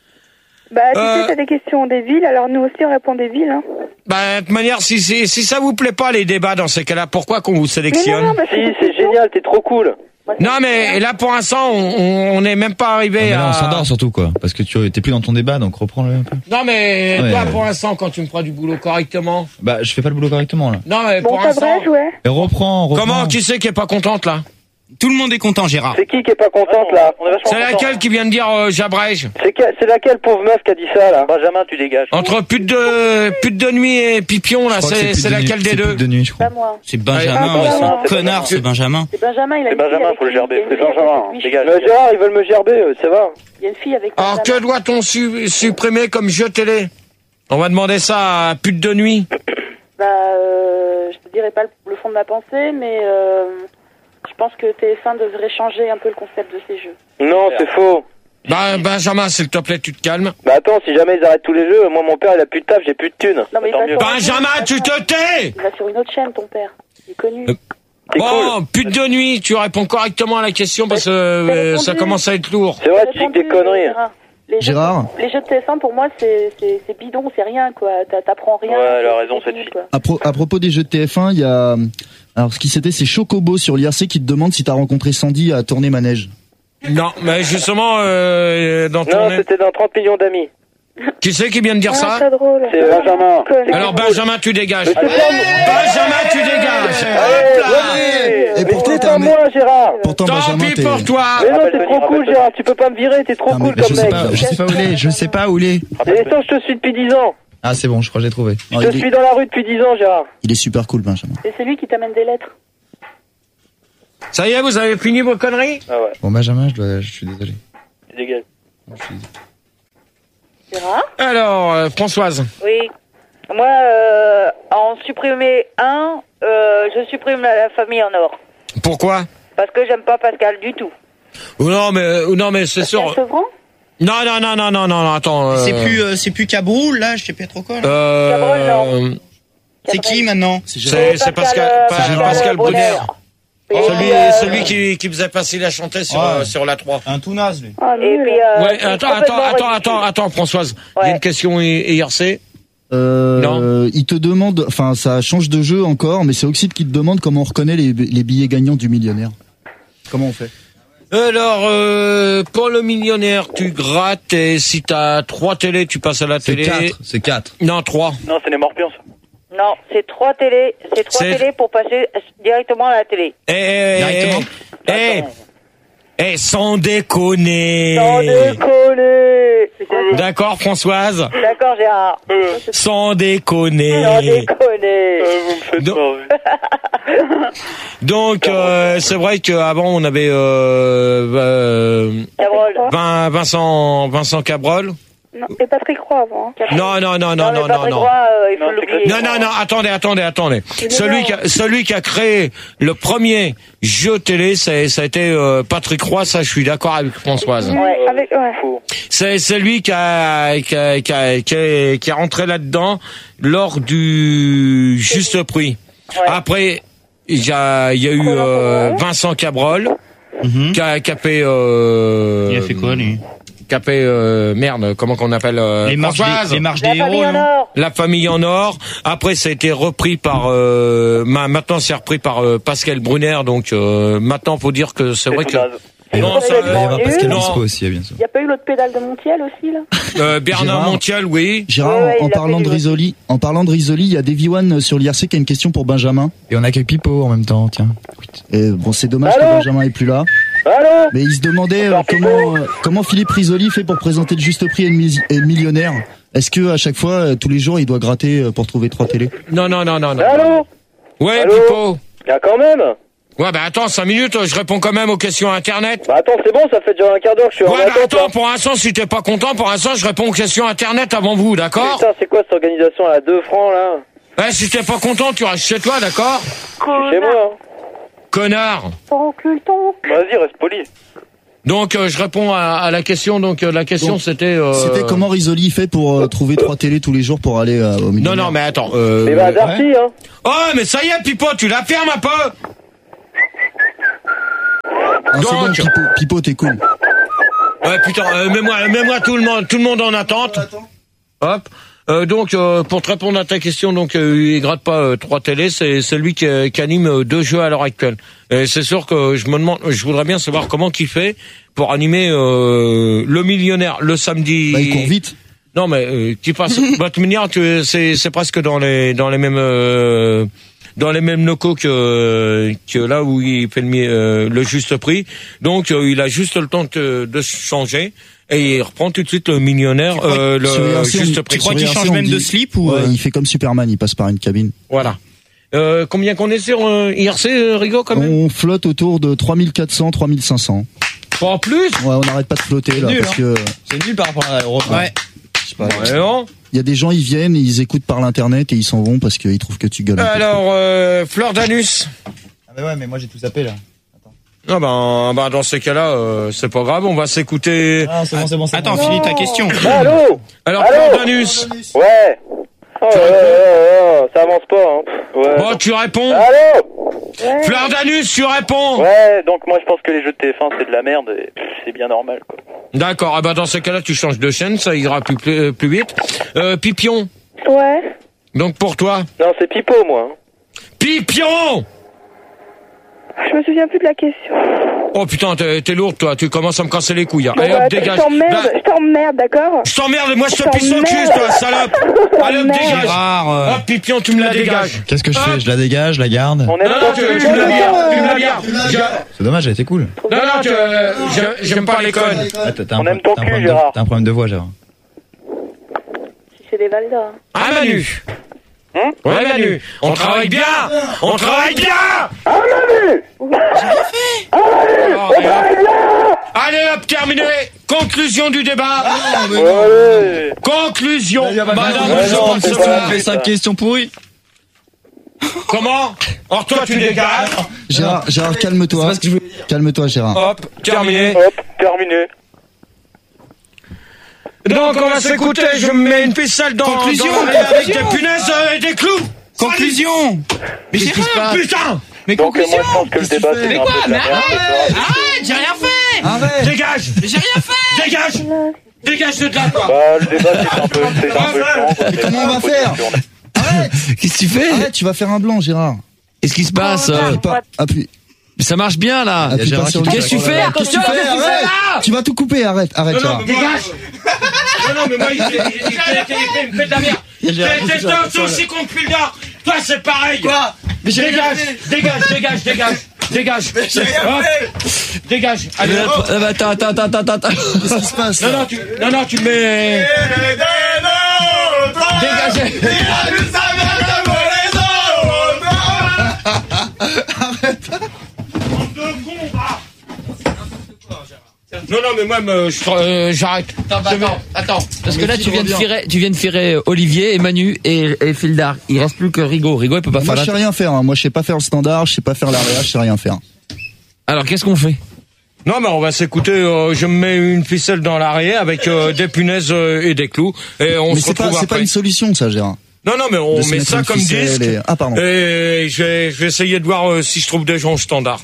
Bah, tu Euh. sais, t'as des questions des villes, alors nous aussi on répond des villes. Hein. Bah, de toute manière, si, si, si ça vous plaît pas les débats dans ces cas-là, pourquoi qu'on vous sélectionne? Mais non, non, bah, Si, c'est génial, t'es trop cool. Non, mais là pour l'instant, on on n'est même pas Non, arrivé mais là, à. on s'endort surtout, quoi. Parce que tu t'es plus dans ton débat, donc reprends-le un peu. Non, mais Ouais, toi, ouais. pour l'instant, quand tu me feras du boulot correctement. Bah, je fais pas le boulot correctement, là. Non, mais Bon, pour ça l'instant. brèche, ouais. Et reprends, reprends. Comment, qui c'est qui est pas contente là? Tout le monde est content, Gérard. C'est qui qui est pas contente là? On est vachement C'est contents. laquelle qui vient de dire euh, j'abrège? C'est que- c'est laquelle pauvre meuf qui a dit ça là? Benjamin, tu dégages. Entre pute de pute de nuit et Pipion là, Je crois que c'est pute c'est de nuit- laquelle des c'est deux? pute de nuit, je crois. Pas moi. C'est Benjamin, Ah, ouais, Benjamin, c'est c'est connard, Benjamin. c'est Benjamin. C'est Benjamin, il a C'est une Benjamin, fille avec faut le lui. gerber. Il y a une C'est fille avec Benjamin, lui. dégage. Mais Gérard, ils veulent me gerber, euh, ça va? Il y a une fille avec Alors Benjamin. que doit-on su- supprimer comme jeu télé? On va demander ça à pute de nuit. Bah, euh, je te dirai pas le, le fond de ma pensée, mais euh, je pense que T F un devrait changer un peu le concept de ces jeux. Non, c'est faux. Bah, Benjamin, s'il te plaît, tu te calmes. Bah attends, si jamais ils arrêtent tous les jeux, moi mon père il a plus de taf, j'ai plus de thunes. Non, mais il Tant va mieux. sur un Benjamin, autre- tu te tais! Il va sur une autre chaîne, ton père. Il est connu. Euh, C'est Bon, pute de nuit, tu réponds correctement à la question parce que T'as euh, répondu. ça commence à être lourd. C'est vrai, J'ai tu dis que des répondu, conneries. Gérard. Les jeux- Gérard Les jeux de T F un, pour moi, c'est c'est- c'est bidon, c'est rien, quoi. T'a- T'apprends rien. Ouais, elle a c'est- raison, c'est cette fini, fille. quoi. À, pro- à propos des jeux de T F un, il y a alors ce qui c'était c'est Chocobo sur l'I R C qui te demande si t'as rencontré Sandy à tourner manège. Non, mais justement, euh, dans ton... Non, c'était dans trente millions d'amis. Qui c'est qui vient de dire Ah, ça? c'est drôle. C'est Benjamin. Conne. Alors Benjamin, tu dégages. Mais c'est pas Benjamin, tu dégages. Ouais, Et mais pourtant, c'est t'es pas un- moi, Gérard. Pourtant Tant Benjamin pis t'es pour toi. Mais non, Rappelle-toi, t'es trop cool, rappelle-toi. Gérard. Tu peux pas me virer, t'es trop Non, mais cool je comme sais mec. pas, Je sais pas où il est, je sais pas où il est. Et toi, je te suis depuis dix ans. Ah, c'est bon, je crois que je l'ai trouvé. Oh, Je te il, suis est, dans la rue depuis dix ans, Gérard. il est super cool Benjamin. Et c'est lui qui t'amène des lettres. Ça y est, vous avez fini vos conneries? Ah ouais, Bon, Benjamin, je dois, je suis désolé. dégage. Je suis- Gérard? Alors, euh, Françoise. Oui. Moi, euh, en supprimer un, euh, je supprime la, la famille en or. Pourquoi? Parce que j'aime pas Pascal du tout. Ou non, mais, ou non, mais c'est sûr. Sevran? Non, non, non, non, non, non, attends. Euh, C'est plus, euh, c'est plus Cabroul, là, je sais pas trop quoi, là. Euh, Cabrol, C'est qui maintenant? c'est, c'est Pascal, euh, pas- Pascal Pascal Brunner. Et Celui, puis, euh, celui qui, qui faisait passer à chanter sur, Ouais. euh, sur la trois. Un tout naze, lui. Ah, Et nul. puis, euh, Ouais, c'est attends, attends, complètement attends, ridicule. attends, attends, Françoise. Il y a Ouais. une question I- I R C. Euh, Non. il te demande, enfin ça change de jeu encore, mais c'est Oxide qui te demande comment on reconnaît les, les billets gagnants du millionnaire. Comment on fait? Alors, euh, pour le millionnaire, tu grattes et si t'as trois télés, tu passes à la C'est télé. quatre, c'est quatre. Non, trois. Non, c'est les morpions, ça. Non, c'est trois télés, c'est trois C'est- télés pour passer directement à la télé. Eh, eh, Directement. eh, eh, eh, sans déconner. Sans déconner. D'accord, Françoise? D'accord, Gérard. Sans déconner. Sans déconner. Vous me faites Donc- marrer. Donc, euh, c'est vrai qu'avant, on avait euh, euh, Cabrol. Vin- Vincent, Vincent Cabrol. Non, et Patrick Roy avant. hein. Non, non, non, non, mais non, non, Patrick non. Roy, euh, il faut Non, c'est l'oublier. Non, non, non, attendez, attendez, attendez. est Celui mort. qui a, celui qui a créé le premier jeu télé, c'est, ça a été euh, Patrick Roy, ça je suis d'accord avec Françoise. Ouais. Avec, ouais. Faux. C'est, c'est lui qui a, qui a, qui a, qui a, qui a rentré là-dedans lors du juste prix. Ouais. Après, il y a, il y a eu euh, Vincent Cabrol, Mhm. qui a, qui a fait... Euh, Il a fait quoi, lui? Qui a fait... Euh, merde, comment qu'on appelle euh, Les marches Françoise des, les marches La des famille héros, en non? or. La famille en or. Après, ça a été repris par. Euh, ma- maintenant, c'est repris par euh, Pascal Brunner. Donc, euh, maintenant, faut dire que c'est vrai tout que. naze. Non, Ouais, ça, il Il va y avoir nul. Pascal Non. Obispo aussi, bien sûr. Il n'y a pas eu l'autre pédale de Montiel aussi, là? euh, Bernard Gérard. Montiel, oui. Gérard, Ouais, ouais, en, en il a parlant fait de du- Risoli, en parlant de Risoli, il y a Davy One sur l'I R C qui a une question pour Benjamin. Et on accueille Pipo en même temps, tiens. Et bon, c'est dommage Allô que Benjamin est plus là. Allô? Mais il se demandait euh, comment euh, comment Philippe Risoli fait pour présenter le juste prix et le, mi- et le millionnaire. Est-ce que à chaque fois, euh, tous les jours, il doit gratter euh, pour trouver trois télés? Non, non, non, non, non. Allô? Ouais, Allô Pipo. Ah, quand même. Ouais, bah attends, cinq minutes, je réponds quand même aux questions Internet. Bah attends, c'est bon, ça fait déjà un quart d'heure que je suis ouais, en bah attente. attends, là. pour l'instant, si t'es pas content, pour l'instant, je réponds aux questions Internet avant vous, d'accord? Putain, c'est quoi cette organisation à deux francs, là? Ouais, si t'es pas content, tu restes chez toi, d'accord? Chez moi, hein. Connard. Encule ton. Vas-y, reste poli. Donc, euh, je réponds à, à la question, donc euh, la question Donc, c'était... Euh... C'était comment Risoli fait pour euh, trouver trois télés tous les jours pour aller euh, au milieu. Non, non, mais attends. Euh... Mais bah, Darty, ouais. hein. Oh, mais ça y est, Pipo, tu la fermes un peu. Un second, Pipo, Pipo, t'es cool. Ouais, putain, euh, mets-moi, mets-moi tout le monde, tout le monde en attente. Hop. Euh, donc, euh, pour te répondre à ta question, donc euh, il gratte pas euh, trois télés, c'est c'est lui qui, euh, qui anime euh, deux jeux à l'heure actuelle. Et c'est sûr que je me demande, je voudrais bien savoir comment qu'il fait pour animer euh, le millionnaire le samedi. Bah, il court vite. Non, mais euh, tu passes. Bah, tu me diras, tu, c'est c'est presque dans les dans les mêmes euh, dans les mêmes locaux que que là où il fait le, euh, le juste prix. Donc, euh, il a juste le temps de, de se changer. Et il reprend tout de suite le millionnaire, euh, le juste prix. Tu crois qu'il change même de slip ou ouais, euh... il fait comme Superman, il passe par une cabine. Voilà. Euh, combien qu'on est sur euh, I R C, euh, Rigo, quand même? On flotte autour de trois mille quatre cents, trois mille cinq cents. Pas en plus? Ouais, on n'arrête pas de flotter là, nul, parce hein. que c'est nul par rapport à l'Europe. Ouais. Je sais pas. Ouais, non. Il y a des gens, ils viennent, ils écoutent par l'internet et ils s'en vont parce qu'ils trouvent que tu gueules. Alors, euh, Fleur d'Anus. Ah mais ouais, mais moi j'ai tout zappé là. Ah ben, ben dans ces cas-là, euh, c'est pas grave, on va s'écouter. Ah, c'est bon, c'est bon, c'est Attends, bon. finis ta question. Allô? Alors, Allô? Fleur d'Anus. Ouais. Oh, ouais, ouais, ouais, ça avance pas, hein. Ouais. Bon, tu réponds. Allô? Ouais. Fleur d'Anus, tu réponds. Ouais, donc moi je pense que les jeux de T F un c'est de la merde et c'est bien normal, quoi. D'accord, ah ben dans ces cas-là, tu changes de chaîne, ça ira plus, plus, plus vite. Euh, Pipion. Ouais. Donc pour toi. Non, c'est Pipo, moi. Pipion! Je me souviens plus de la question. Oh putain, t'es, t'es lourde, toi. Tu commences à me casser les couilles. Hein. Bon, Allez, bah, hop, je dégage. t'emmerde, Bah, je t'emmerde, d'accord? je t'emmerde, moi je te Je pisse au cul, t'emmerde. toi, salope. Je Allez, hop, t'emmerde. dégage. Gérard, euh, Hop, Pipion, tu me la dégages. Qu'est-ce que je fais? Je la dégage, je la garde. On Non, aime non, pas tu, que tu me la gardes, tu me la gardes. Je- C'est dommage, elle était cool. Non, non, tu, euh, je- j'aime pas les connes. Ah, t'as, t'as un, On pro- aime ton t'as un cul, problème de, Gérard. t'as un problème de voix, Gérard. Si c'est des Valdas. Ah, Manu. Hein? Ouais, Manu. On travaille bien. On travaille bien. Ah, Manu! Oh, et hop. Allez, hop, terminé. Conclusion du débat. Ouais. Conclusion. Madame, Ouais, je non, pense c'est que- pas- fait cinq questions pourries. Comment? Or, toi, tu dégages. Gérard, Gérard, calme-toi. Calme-toi, Gérard. Hop, terminé. Hop, terminé. Donc on va s'écouter, je me mets une ficelle dans, Conclusion, dans la- avec conclusion. des punaises euh, et des clous. Conclusion. Mais Qu'est-ce qui se passe? Putain. Mais Donc euh, moi conclusion. je pense que le débat c'est Mais un quoi? peu de Mais la merde. arrête! Arrête, j'ai rien fait! Arrête. Dégage. Mais j'ai rien fait! Dégage. Dégage de là, quoi. Bah le débat c'est un peu, c'est un peu chiant, quoi. comment on va Faut faire? dire qu'on a- Arrête. Qu'est-ce que tu fais? Arrête, tu vas faire un blanc, Gérard. Qu'est-ce qui se passe? euh Appuie pas. Appuie. Ça marche bien là. Appuie Gérard pas sur qui le- Qu'est-ce que tu fais? Qu'est-ce que tu fais? Arrête. Tu vas tout couper. Arrête. Arrête, Non, non, Gérard. mais moi, non, non, mais moi, il, il, il, fait, il, fait, il fait de la merde. T'es t'es aussi con que Pildar. Toi, c'est pareil. Quoi? Dégage, dégage, dégage, dégage, dégage. Hop. Dégage. Allez, hop. Euh, Attends, attends, attends, attends, attends. Qu'est-ce qui se passe? Non, non, tu, non, non, tu le mets. Dégagez. Non, non, mais moi, me- je- euh, j'arrête. Attends, Je vais- attends, attends. Parce que Mais là, qui tu viens de revient virer, tu viens de virer Olivier et Manu et, et Fildar. Il reste plus que Rigaud. Rigaud, il peut pas Moi, je faire sais la... rien faire. hein. Moi, je sais pas faire le standard. Je sais pas faire l'area. Je sais rien faire. Alors, qu'est-ce qu'on fait? Non, mais on va s'écouter. Euh, je me mets une ficelle dans l'arrière avec euh, des punaises euh, et des clous. Et on Mais se c'est pas, retrouve c'est pas après. une solution, ça, Gérard. Non, non, mais on De se met mettre ça une comme ficelle disque. et- Ah, pardon. Et je vais, je vais essayer de voir euh, si je trouve des gens au standard.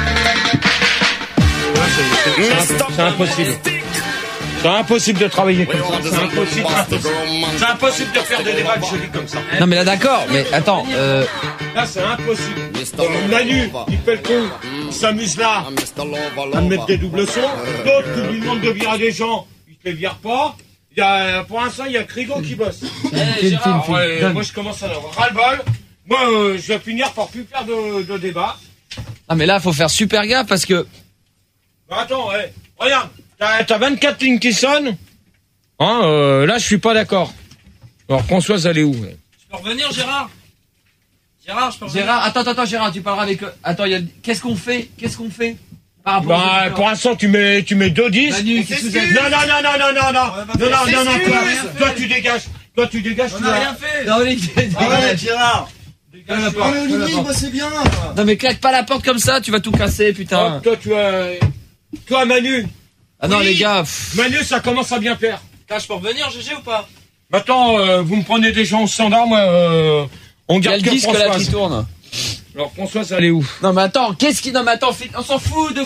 Ouais, c'est- c'est- C'est impossible. C'est impossible de travailler comme ça. C'est impossible. C'est impossible de faire des débats jolis comme ça. Non, mais là, d'accord. Mais attends, euh, Là, c'est impossible. Euh, Manu, il fait le con. Il s'amuse là à me mettre des doubles sons. D'autres qui lui demandent de virer des gens, il ne les vire pas. Il y a, pour l'instant, il y a Crigo qui bosse. Eh, Gérard, ouais, moi, je commence à avoir ras-le-bol. Moi, euh, je vais finir par plus faire de, de débat. non, mais là, faut faire super gaffe parce que, Bah, attends, ouais. Regarde, t'as, t'as vingt-quatre lignes qui sonnent. Hein, euh, là, je suis pas d'accord. Alors, Françoise, elle est où? Tu peux revenir, Gérard? Gérard, je peux Gérard, attends, attends, Gérard, tu parleras avec. Attends, il y a. Qu'est-ce qu'on fait Qu'est-ce qu'on fait par rapport Bah, aux pour l'instant, tu mets, tu mets deux dix. Manu, qu'est-ce que vous Non, non, non, non, non, non, non, non, non, non, non, toi, toi, tu dégages. Toi, tu dégages. On n'a rien fait. Non, Olivier, Arrête, Gérard. Dégage la porte. Olivier, moi c'est bien. Non, mais claque pas la porte comme ça, tu vas tout casser, putain. Toi, tu as. Toi, Manu. Ah non, Oui. les gars. Manu, ça commence à bien faire. Putain, je peux revenir, G G, ou pas? Maintenant, euh, vous me prenez des gens au standard, moi, euh, on garde Il y a le que disque là qui Françoise. tourne. Alors, Françoise, elle est où? Non, mais attends, qu'est-ce qui. Non, mais attends, on s'en fout de